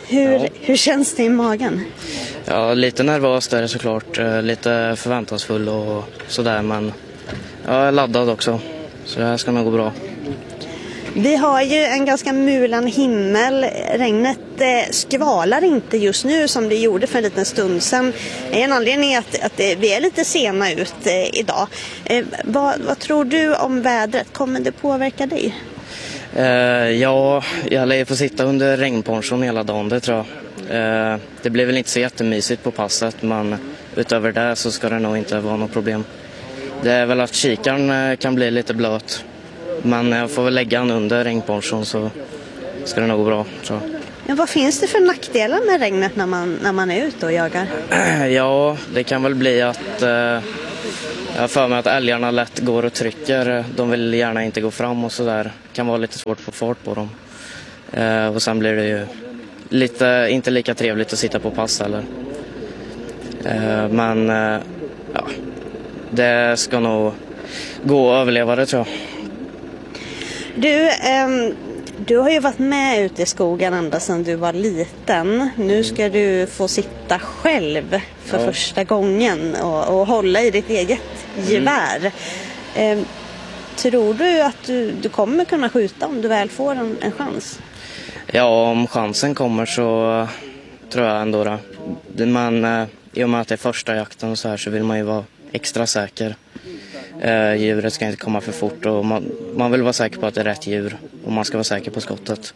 Hur, Ja. hur känns det i magen? Ja, lite nervös är det såklart. Eh, Lite förväntansfull och sådär. Men jag är laddad också. Så det här ska nog gå bra. Vi har ju en ganska mulen himmel. Regnet eh, skvalar inte just nu som det gjorde för en liten stund sedan. En anledning är att, att eh, vi är lite sena ut eh, idag. Eh, vad, vad tror du om vädret? Kommer det påverka dig? Eh, ja, jag lär få sitta under regnponchon hela dagen, det tror jag. Eh, det blir väl inte så jättemysigt på passet, men utöver det så ska det nog inte vara något problem. Det är väl att kikaren eh, kan bli lite blöt. Men jag får väl lägga den under regnponchon så ska det nog gå bra, tror jag. Ja, vad finns det för nackdelar med regnet när man, när man är ute och jagar? Ja, det kan väl bli att eh, jag har för mig att älgarna lätt går och trycker. De vill gärna inte gå fram och sådär. Det kan vara lite svårt att få fart på dem. Eh, och sen blir det ju lite, inte lika trevligt att sitta på pass heller. Eh, men eh, ja, det ska nog gå att överleva det, tror jag. Du, ehm, du har ju varit med ute i skogen ända sedan du var liten. Nu ska du få sitta själv för Ja. första gången och, och hålla i ditt eget gevär. Ehm, tror du att du, du kommer kunna skjuta om du väl får en, en chans? Ja, om chansen kommer så tror jag ändå det. Men eh, i och med att det är första jakten och så här så vill man ju vara extra säker. Eh, djuret ska inte komma för fort och man, man vill vara säker på att det är rätt djur och man ska vara säker på skottet.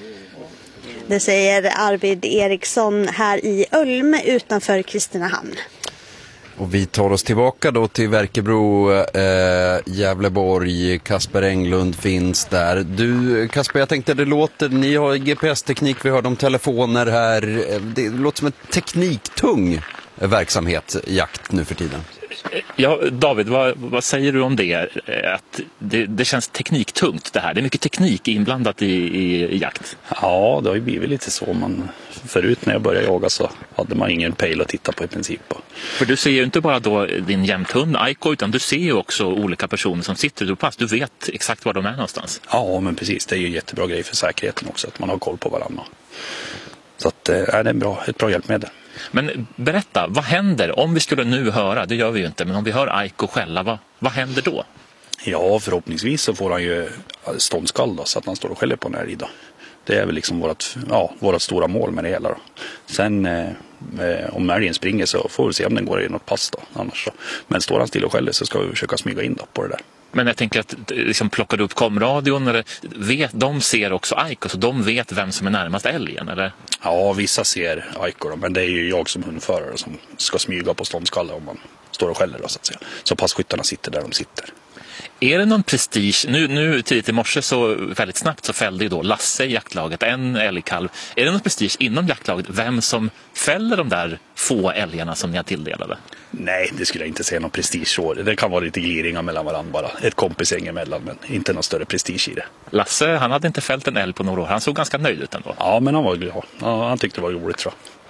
Det säger Arvid Eriksson här i Ölm utanför Kristinehamn. Och vi tar oss tillbaka då till Verkebro, eh, Gävleborg. Kasper Englund finns där. Du, Kasper, jag tänkte det låter, ni har G P S-teknik, vi hörde om telefoner här. Det låter som en tekniktung verksamhet, jakt nu för tiden. Ja, David, vad, vad säger du om det? Att det? Det känns tekniktungt det här. Det är mycket teknik inblandat i, i, i jakt. Ja, det har ju blivit lite så. Man, förut när jag började jaga så hade man ingen pejl att titta på i princip. För du ser ju inte bara då din jämthund Aiko, utan du ser ju också olika personer som sitter ute på pass. Du vet exakt var de är någonstans. Ja, men precis. Det är ju en jättebra grej för säkerheten också, att man har koll på varandra. Så att, äh, det är en bra, ett bra hjälpmedel. Men berätta, vad händer om vi skulle nu höra, det gör vi ju inte, men om vi hör Aiko skälla, vad, vad händer då? Ja, förhoppningsvis så får han ju ståndskall då, så att han står och skäller på en älg då. Det är väl liksom vårt, ja, vårt stora mål med det hela då. Sen eh, om älgen springer så får vi se om den går i något pass då, annars så. Men står han still och skäller så ska vi försöka smyga in då på det där. Men jag tänker att liksom, plockar du upp komradion, eller vet, de ser också Aiko, så de vet vem som är närmast älgen, eller? Ja, vissa ser Aiko då, men det är ju jag som hundförare som ska smyga på ståndskalle om man står och skäller då, så att säga. Så passskyttarna sitter där de sitter. Är det någon prestige? Nu, nu tidigt i morse så väldigt snabbt så fällde ju då Lasse i jaktlaget en älgkalv. Är det någon prestige inom jaktlaget vem som fäller de där få älgarna som ni har tilldelade? Nej, det skulle jag inte säga någon prestige så. Det kan vara lite gliringar mellan varandra bara. Ett kompisgäng emellan, men inte någon större prestige i det. Lasse, han hade inte fällt en älg på några år. Han såg ganska nöjd ut ändå. Ja, men han var glad. Ja, han tyckte det var roligt, tror jag.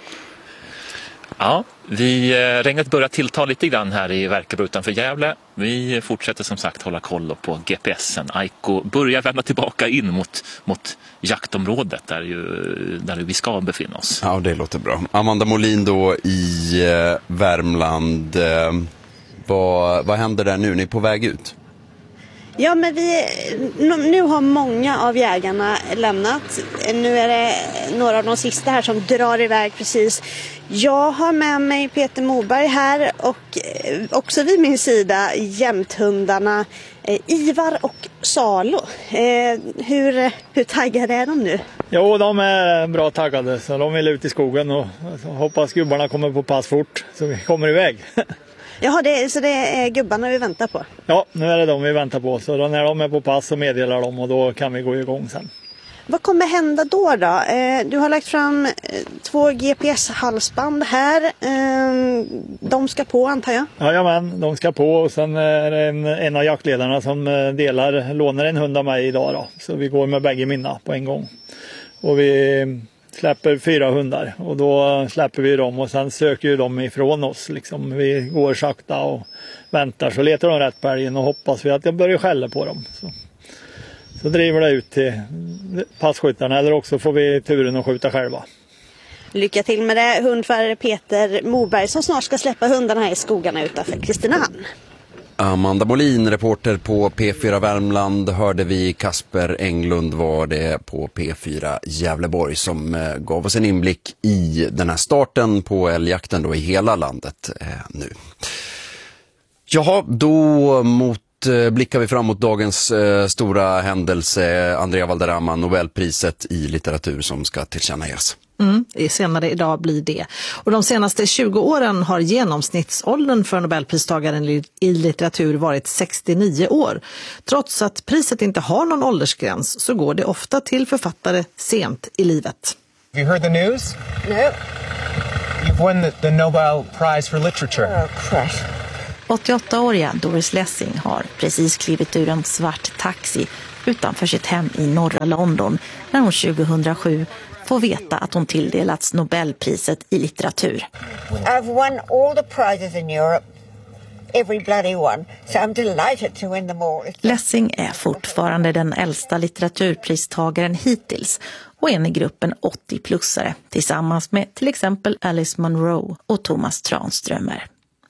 Ja, vi, regnet börjar tillta lite grann här i Verkebro utanför Gävle. Vi fortsätter som sagt hålla koll på G P S'en. Aiko börjar vända tillbaka in mot, mot jaktområdet där, ju, där vi ska befinna oss. Ja, det låter bra. Amanda Molin då i eh, Värmland. Eh, vad, vad händer där nu? Ni är på väg ut? Ja, men vi, nu har många av jägarna lämnat. Nu är det några av de sista här som drar iväg precis. Jag har med mig Peter Moberg här och också vid min sida jämthundarna Ivar och Salo. Hur, hur taggade är de nu? Jo, de är bra taggade, så de vill ut i skogen och hoppas gubbarna kommer på pass fort så vi kommer iväg. Jaha, det, så det är gubbarna vi väntar på? Ja, nu är det de vi väntar på. Så då när de är på pass så meddelar de och då kan vi gå igång sen. Vad kommer hända då då? Du har lagt fram två G P S-halsband här. De ska på, antar jag? Jajamän, de ska på och sen är det en, en av jaktledarna som delar, lånar en hund av mig idag då. Så vi går med bägge mina på en gång. Och vi släpper fyra hundar och då släpper vi dem och sen söker ju de ifrån oss. Liksom. Vi går sakta och väntar så letar de rätt på älgen och hoppas vi att de börjar skälla på dem. Så. Så driver det ut till passkyttarna eller också får vi turen att skjuta själva. Lycka till med det, hundförare Peter Moberg som snart ska släppa hundarna här i skogarna utanför Kristinehamn. Amanda Molin, reporter på P fyra Värmland, hörde vi. Kasper Englund var det på P fyra Gävleborg som eh, gav oss en inblick i den här starten på älgjakten då i hela landet eh, nu. Jaha, då mot blickar vi fram mot dagens eh, stora händelse, Andrea Valderrama, Nobelpriset i litteratur som ska tillkännages. Mm, senare idag blir det. Och de senaste tjugo åren har genomsnittsåldern för Nobelpristagaren i litteratur varit sextionio år. Trots att priset inte har någon åldersgräns så går det ofta till författare sent i livet. Have you heard the news? No. You've won the, the Nobel Prize for Literature. Oh, crush. åttioåttaåriga Doris Lessing har precis klivit ur en svart taxi utanför sitt hem i norra London när hon tjugohundrasju får veta att hon tilldelats Nobelpriset i litteratur. I've won all the prizes in Europe, every bloody one, so I'm delighted to win them all. Lessing är fortfarande den äldsta litteraturpristagaren hittills och en i gruppen åttio-plussare tillsammans med till exempel Alice Munro och Thomas Tranströmer.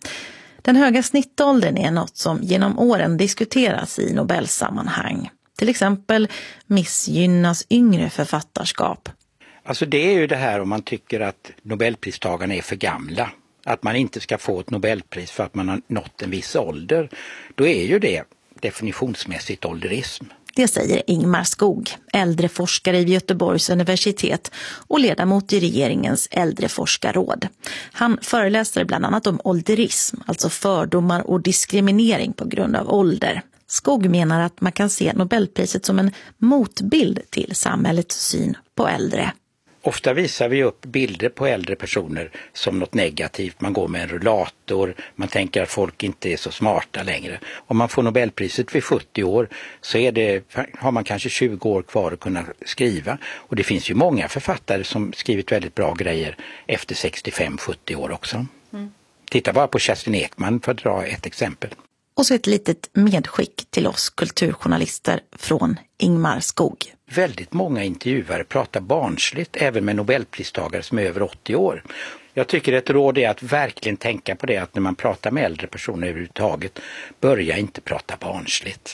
Den höga snittåldern är något som genom åren diskuteras i Nobelsammanhang. Till exempel missgynnas yngre författarskap. Alltså det är ju det här om man tycker att Nobelpristagarna är för gamla. Att man inte ska få ett Nobelpris för att man har nått en viss ålder. Då är ju det definitionsmässigt ålderism. Det säger Ingmar Skog, äldreforskare vid Göteborgs universitet och ledamot i regeringens äldreforskarråd. Han föreläser bland annat om ålderism, alltså fördomar och diskriminering på grund av ålder. Skog menar att man kan se Nobelpriset som en motbild till samhällets syn på äldre. Ofta visar vi upp bilder på äldre personer som något negativt. Man går med en rullator, man tänker att folk inte är så smarta längre. Om man får Nobelpriset vid sjuttio år så är det, har man kanske tjugo år kvar att kunna skriva. Och det finns ju många författare som skrivit väldigt bra grejer efter sextiofem sjuttio år också. Mm. Titta bara på Kerstin Ekman för att dra ett exempel. Och så ett litet medskick till oss kulturjournalister från Ingmar Skog. Väldigt många intervjuare pratar barnsligt även med Nobelpristagare som är över åttio år. Jag tycker ett råd är att verkligen tänka på det, att när man pratar med äldre personer överhuvudtaget, börja inte prata barnsligt.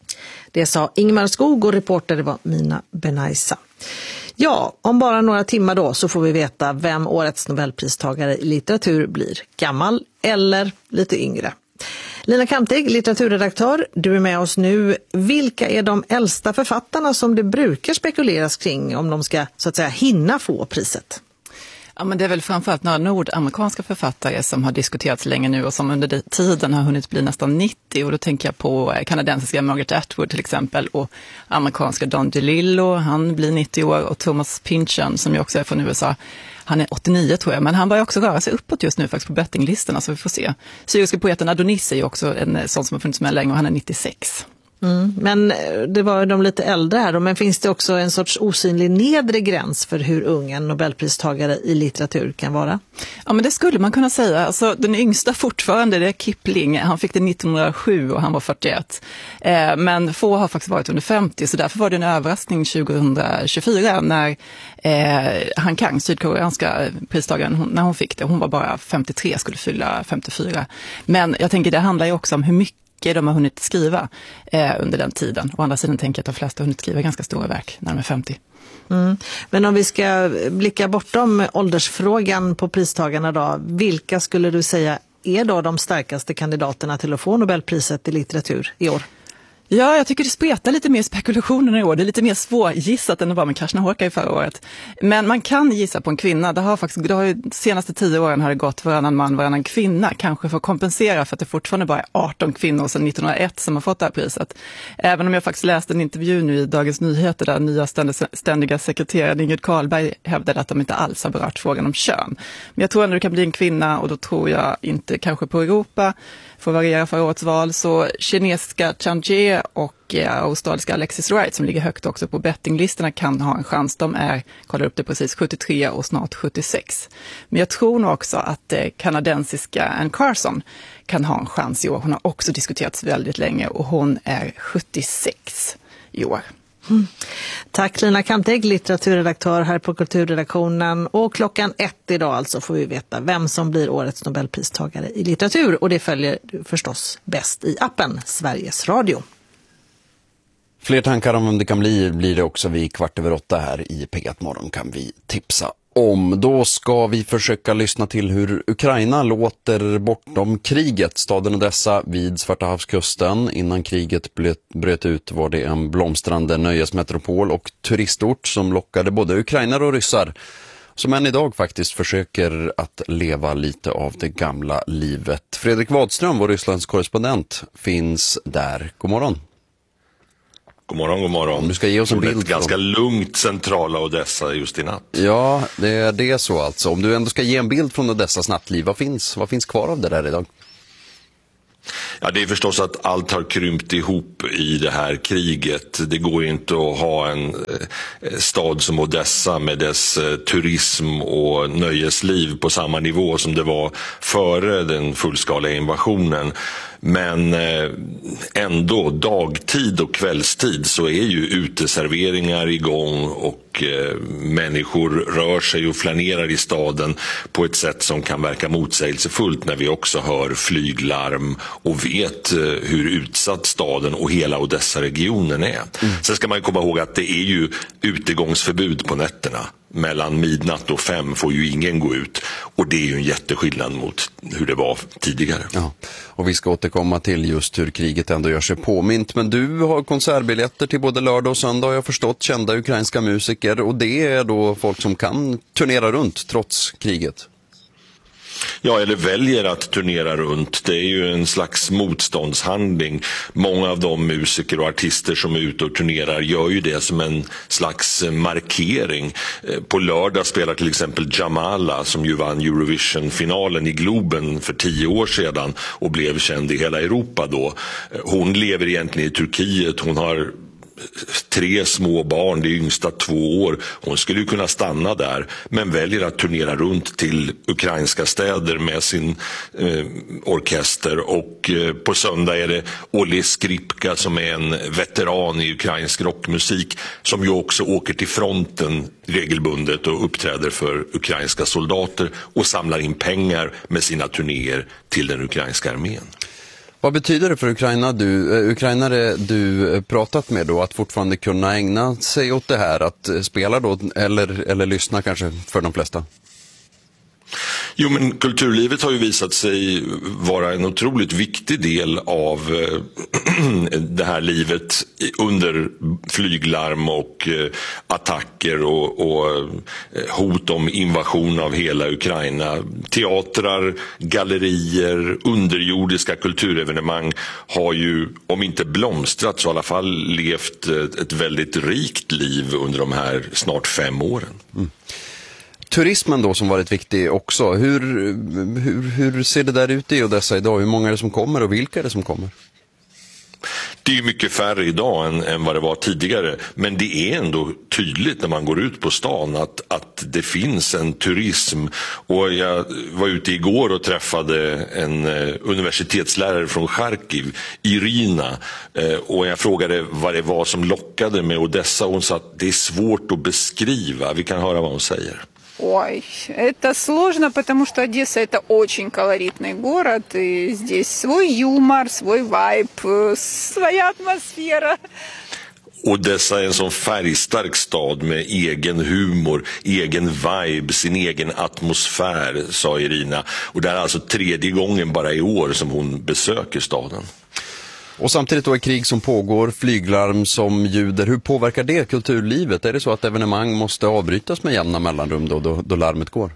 Det sa Ingmar Skog och reporter var Mina Benaisa. Ja, om bara några timmar då så får vi veta vem årets Nobelpristagare i litteratur blir. Gammal eller lite yngre. Lina Kamtig, litteraturredaktör, du är med oss nu. Vilka är de äldsta författarna som det brukar spekuleras kring om de ska så att säga hinna få priset? Ja, men det är väl framförallt några nordamerikanska författare som har diskuterats länge nu och som under tiden har hunnit bli nästan nittio. Och då tänker jag på kanadensiska Margaret Atwood till exempel och amerikanska Don DeLillo, han blir nittio år, och Thomas Pynchon som ju också är från U S A. Han är åttionio tror jag, men han börjar också röra sig uppåt just nu faktiskt på bettinglistorna, så vi får se. Syriska poeten Adonis är ju också en sån som har funnits med länge och han är nittiosex. Mm, men det var ju de lite äldre här då, men finns det också en sorts osynlig nedre gräns för hur ung en Nobelpristagare i litteratur kan vara? Ja, men det skulle man kunna säga. Alltså, den yngsta fortfarande, det är Kipling. Han fick det nittonhundrasju och han var fyrtioett. Eh, men få har faktiskt varit under femtio, så därför var det en överraskning tjugohundratjugofyra när eh, Han Kang, sydkoreanska pristagaren, hon, när hon fick det. Hon var bara femtiotre, skulle fylla femtiofyra. Men jag tänker det handlar ju också om hur mycket de har hunnit skriva eh, under den tiden. Å andra sidan tänker jag att de flesta har hunnit skriva ganska stora verk när de är femtio. Mm. Men om vi ska blicka bortom åldersfrågan på pristagarna då, vilka skulle du säga är då de starkaste kandidaterna till att få Nobelpriset i litteratur i år? Ja, jag tycker det spretar lite mer spekulationer i år. Det är lite mer svårgissat än det var med Krasnahorka i förra året. Men man kan gissa på en kvinna. Det har faktiskt, det har ju, de senaste tio åren har det gått varannan man, varannan kvinna. Kanske för att kompensera för att det fortfarande bara är arton kvinnor sedan nittonhundraett som har fått det här priset. Även om jag faktiskt läste en intervju nu i Dagens Nyheter där nya ständiga sekreteraren Ingrid Carlberg hävdade att de inte alls har berört frågan om kön. Men jag tror ändå det kan bli en kvinna, och då tror jag inte kanske på Europa. Får variera för årets val, så kinesiska Chang Jie och eh, australiska Alexis Wright som ligger högt också på bettinglistorna kan ha en chans. De är, kollar upp det precis, sjuttiotre och snart sjuttiosex. Men jag tror nog också att eh, kanadensiska Anne Carson kan ha en chans i år. Hon har också diskuterats väldigt länge och hon är sjuttiosex i år. Mm. Tack Lina Kamteg, litteraturredaktör här på Kulturredaktionen. Och klockan ett idag alltså får vi veta vem som blir årets Nobelpristagare i litteratur. Och det följer du förstås bäst i appen Sveriges Radio. Fler tankar om vem det kan bli blir det också vid kvart över åtta här i P ett Morgon kan vi tipsa om. Då ska vi försöka lyssna till hur Ukraina låter bortom kriget. Staden Odessa vid Svarta havskusten. Innan kriget bröt ut var det en blomstrande nöjesmetropol och turistort som lockade både ukrainare och ryssar. Som än idag faktiskt försöker att leva lite av det gamla livet. Fredrik Wadström, vår Rysslands korrespondent, finns där. God morgon. God morgon, god morgon. Du ska ge oss en bild. Ett ganska lugnt centrala Odessa just i natt. Ja, det är det så alltså. Om du ändå ska ge en bild från Odessas nattliv, vad finns, vad finns kvar av det där idag? Ja, det är förstås att allt har krympt ihop i det här kriget. Det går inte att ha en stad som Odessa med dess turism och nöjesliv på samma nivå som det var före den fullskaliga invasionen. Men ändå dagtid och kvällstid så är ju uteserveringar igång och människor rör sig och flanerar i staden på ett sätt som kan verka motsägelsefullt när vi också hör flyglarm och vet hur utsatt staden och hela Odessa-regionen är. Mm. Sen ska man komma ihåg att det är ju utegångsförbud på nätterna. Mellan midnatt och fem får ju ingen gå ut och det är ju en jätteskillnad mot hur det var tidigare. Ja, och vi ska återkomma till just hur kriget ändå gör sig påmint. Men du har konsertbiljetter till både lördag och söndag, har jag förstått, kända ukrainska musiker, och det är då folk som kan turnera runt trots kriget. Ja, eller väljer att turnera runt. Det är ju en slags motståndshandling. Många av de musiker och artister som är ute och turnerar gör ju det som en slags markering. På lördag spelar till exempel Jamala, som ju vann Eurovision-finalen i Globen för tio år sedan och blev känd i hela Europa då. Hon lever egentligen i Turkiet. Hon har tre små barn, det yngsta två år. Hon skulle ju kunna stanna där, men väljer att turnera runt till ukrainska städer med sin eh, orkester. Och eh, på söndag är det Olle Skripka som är en veteran i ukrainsk rockmusik som ju också åker till fronten regelbundet och uppträder för ukrainska soldater och samlar in pengar med sina turnéer till den ukrainska armén. Vad betyder det för Ukraina du, ukrainare du pratat med då att fortfarande kunna ägna sig åt det här, att spela då eller, eller lyssna kanske för de flesta? Jo, men kulturlivet har ju visat sig vara en otroligt viktig del av det här livet under flyglarm och attacker och, och hot om invasion av hela Ukraina. Teatrar, gallerier, underjordiska kulturevenemang har ju, om inte blomstrat så i alla fall levt ett väldigt rikt liv under de här snart fem åren. Mm. Turismen då som varit viktig också. Hur, hur, hur ser det där ut i Odessa idag? Hur många är det som kommer och vilka är det som kommer? Det är mycket färre idag än, än vad det var tidigare. Men det är ändå tydligt när man går ut på stan att, att det finns en turism. Och jag var ute igår och träffade en eh, universitetslärare från Charkiv, Irina. Eh, och jag frågade vad det var som lockade med Odessa. Och hon sa att det är svårt att beskriva. Vi kan höra vad hon säger. Ой, это сложно, потому что Одесса это очень колоритный город, и здесь свой юмор, свой вайб, своя атмосфера. Odessa är en sån färgstark stad med egen humor, egen vibe, sin egen atmosfär, sa Irina. Och det är alltså tredje gången bara i år som hon besöker staden. Och samtidigt då är krig som pågår, flyglarm som ljuder. Hur påverkar det kulturlivet? Är det så att evenemang måste avbrytas med jämna mellanrum då, då, då larmet går?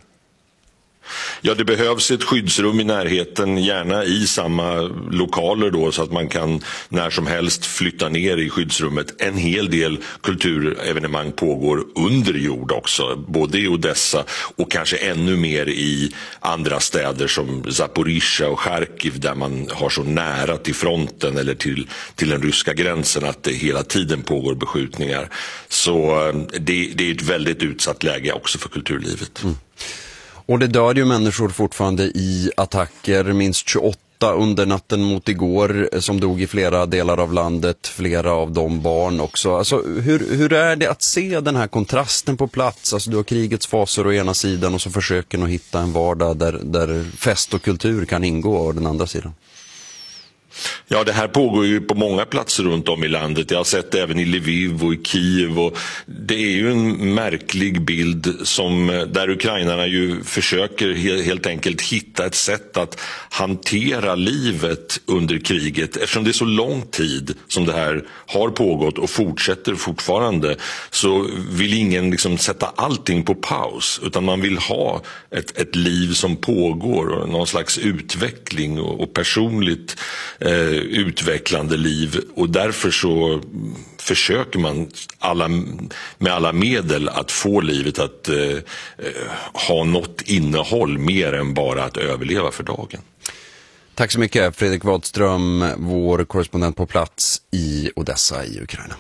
Ja, det behövs ett skyddsrum i närheten, gärna i samma lokaler då, så att man kan när som helst flytta ner i skyddsrummet. En hel del kulturevenemang pågår under jord också, både i Odessa och kanske ännu mer i andra städer som Zaporizjzja och Charkiv, där man har så nära till fronten eller till, till den ryska gränsen att det hela tiden pågår beskjutningar. Så det, det är ett väldigt utsatt läge också för kulturlivet. Mm. Och det dör ju människor fortfarande i attacker. Minst tjugoåtta åtta under natten mot igår som dog i flera delar av landet, flera av de barn också. Alltså, hur, hur är det att se den här kontrasten på plats? Alltså, du har krigets fasor å ena sidan och så försöker att hitta en vardag där, där fest och kultur kan ingå å den andra sidan. Ja, det här pågår ju på många platser runt om i landet. Jag har sett det även i Lviv och i Kiev. Och det är ju en märklig bild som, där ukrainarna ju försöker helt enkelt hitta ett sätt att hantera livet under kriget. Eftersom det är så lång tid som det här har pågått och fortsätter fortfarande, så vill ingen liksom sätta allting på paus. Utan man vill ha ett, ett liv som pågår och någon slags utveckling och, och personligt eh, utvecklande liv, och därför så försöker man alla, med alla medel att få livet att eh, ha något innehåll mer än bara att överleva för dagen. Tack så mycket Fredrik Wadström, vår korrespondent på plats i Odessa i Ukraina.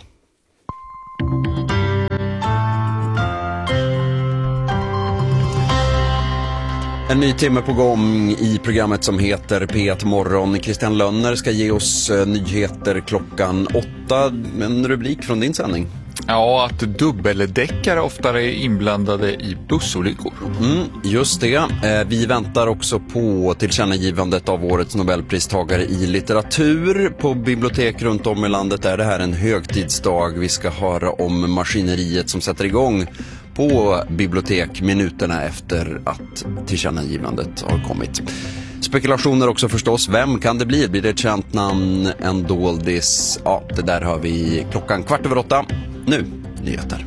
En ny timme på gång i programmet som heter P ett Morgon. Christian Lönner ska ge oss nyheter klockan åtta. En rubrik från din sändning. Ja, att dubbeldäckare oftare är inblandade i bussolyckor. Mm, just det. Vi väntar också på tillkännagivandet av årets Nobelpristagare i litteratur. På bibliotek runt om i landet är det här en högtidsdag. Vi ska höra om maskineriet som sätter igång på bibliotek minuterna efter att tillkännagivandet har kommit. Spekulationer också förstås. Vem kan det bli? Blir det ett känt namn? En doldis? Ja, det där har vi klockan kvart över åtta. Nu, nyheter.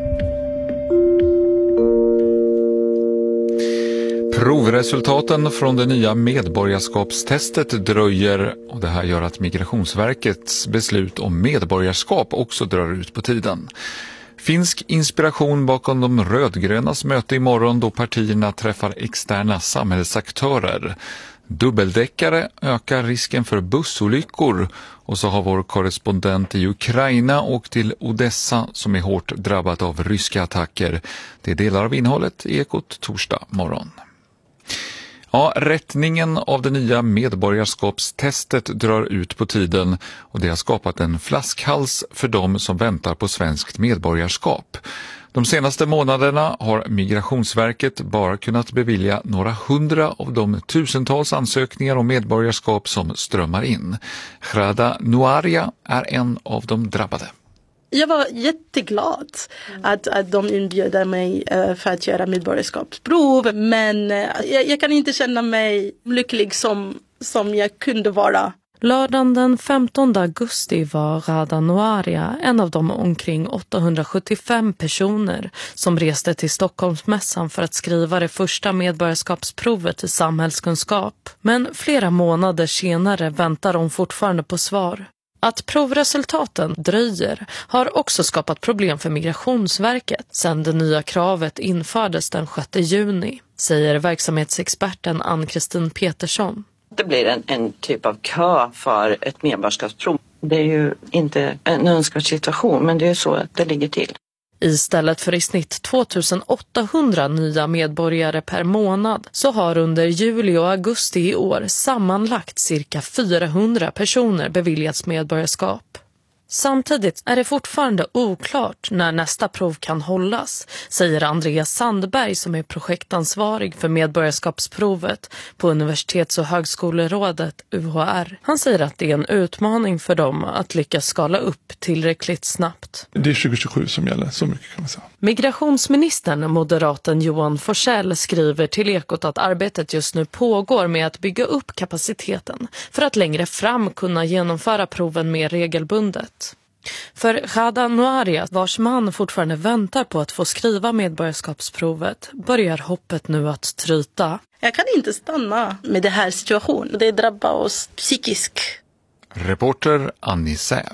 Provresultaten från det nya medborgarskapstestet dröjer, och det här gör att Migrationsverkets beslut om medborgarskap också drar ut på tiden. Finsk inspiration bakom de rödgrönas möte imorgon då partierna träffar externa samhällsaktörer. Dubbeldäckare ökar risken för bussolyckor, och så har vår korrespondent i Ukraina åkt till Odessa som är hårt drabbat av ryska attacker. Det är delar av innehållet i Ekot torsdag morgon. Ja, rättningen av det nya medborgarskapstestet drar ut på tiden, och det har skapat en flaskhals för dem som väntar på svenskt medborgarskap. De senaste månaderna har Migrationsverket bara kunnat bevilja några hundra av de tusentals ansökningar om medborgarskap som strömmar in. Hrada Nuaria är en av de drabbade. Jag var jätteglad att, att de inbjöd mig för att göra medborgarskapsprov, men jag, jag kan inte känna mig lycklig som, som jag kunde vara. Lördagen den femtonde augusti var Hrada Nuaria en av de omkring åttahundrasjuttiofem personer som reste till Stockholmsmässan för att skriva det första medborgarskapsprovet i samhällskunskap. Men flera månader senare väntar de fortfarande på svar. Att provresultaten dröjer har också skapat problem för Migrationsverket sedan det nya kravet infördes den sjätte juni, säger verksamhetsexperten Ann-Kristin Petersson. Det blir en, en typ av kö för ett medborgarskapsprov. Det är ju inte en önskvärd situation, men det är så att det ligger till. Istället för i snitt tvåtusenåttahundra nya medborgare per månad så har under juli och augusti i år sammanlagt cirka fyrahundra personer beviljats medborgarskap. Samtidigt är det fortfarande oklart när nästa prov kan hållas, säger Andreas Sandberg som är projektansvarig för medborgarskapsprovet på Universitets- och högskolerådet U H R. Han säger att det är en utmaning för dem att lyckas skala upp tillräckligt snabbt. Det är tjugohundratjugosju som gäller, så mycket kan man säga. Migrationsministern, moderaten Johan Forssell, skriver till Ekot att arbetet just nu pågår med att bygga upp kapaciteten för att längre fram kunna genomföra proven mer regelbundet. För Hrada Nuaria, vars man fortfarande väntar på att få skriva medborgarskapsprovet, börjar hoppet nu att tryta. Jag kan inte stanna med den här situationen. Det drabbar oss psykiskt. Reporter Annie Säv.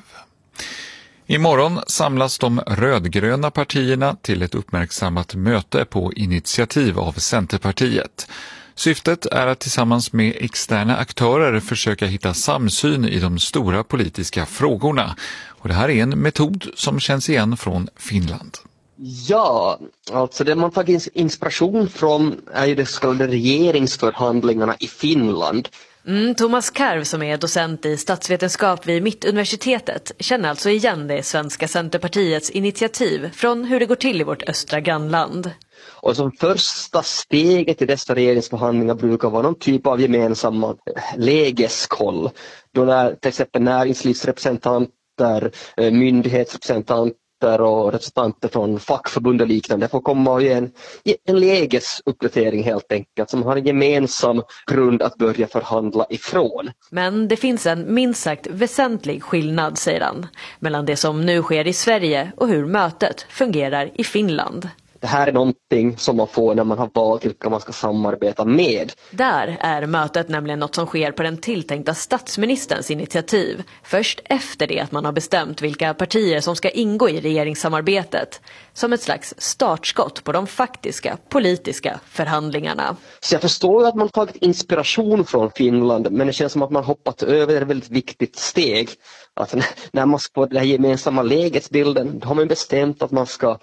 Imorgon samlas de rödgröna partierna till ett uppmärksammat möte på initiativ av Centerpartiet. Syftet är att tillsammans med externa aktörer försöka hitta samsyn i de stora politiska frågorna. Och det här är en metod som känns igen från Finland. Ja, alltså det man tagit inspiration från är ju det så kallade regeringsförhandlingarna i Finland. Mm, Thomas Karv som är docent i statsvetenskap vid Mittuniversitetet känner alltså igen det svenska Centerpartiets initiativ från hur det går till i vårt östra grannland. Och som första steget i dessa regeringsförhandlingar brukar vara någon typ av gemensamma lägeskoll. Då när till exempel näringslivsrepresentanter, myndighetsrepresentanter och representanter från fackförbund och liknande får komma och ge en, en lägesuppdatering helt enkelt som har en gemensam grund att börja förhandla ifrån. Men det finns en minst sagt väsentlig skillnad, säger han, mellan det som nu sker i Sverige och hur mötet fungerar i Finland. Det här är någonting som man får när man har valt vilka man ska samarbeta med. Där är mötet nämligen något som sker på den tilltänkta statsministerns initiativ. Först efter det att man har bestämt vilka partier som ska ingå i regeringssamarbetet. Som ett slags startskott på de faktiska politiska förhandlingarna. Så jag förstår att man tagit inspiration från Finland, men det känns som att man hoppat över ett väldigt viktigt steg. Att när man ska på den här gemensamma lägesbilden, då har man bestämt att man ska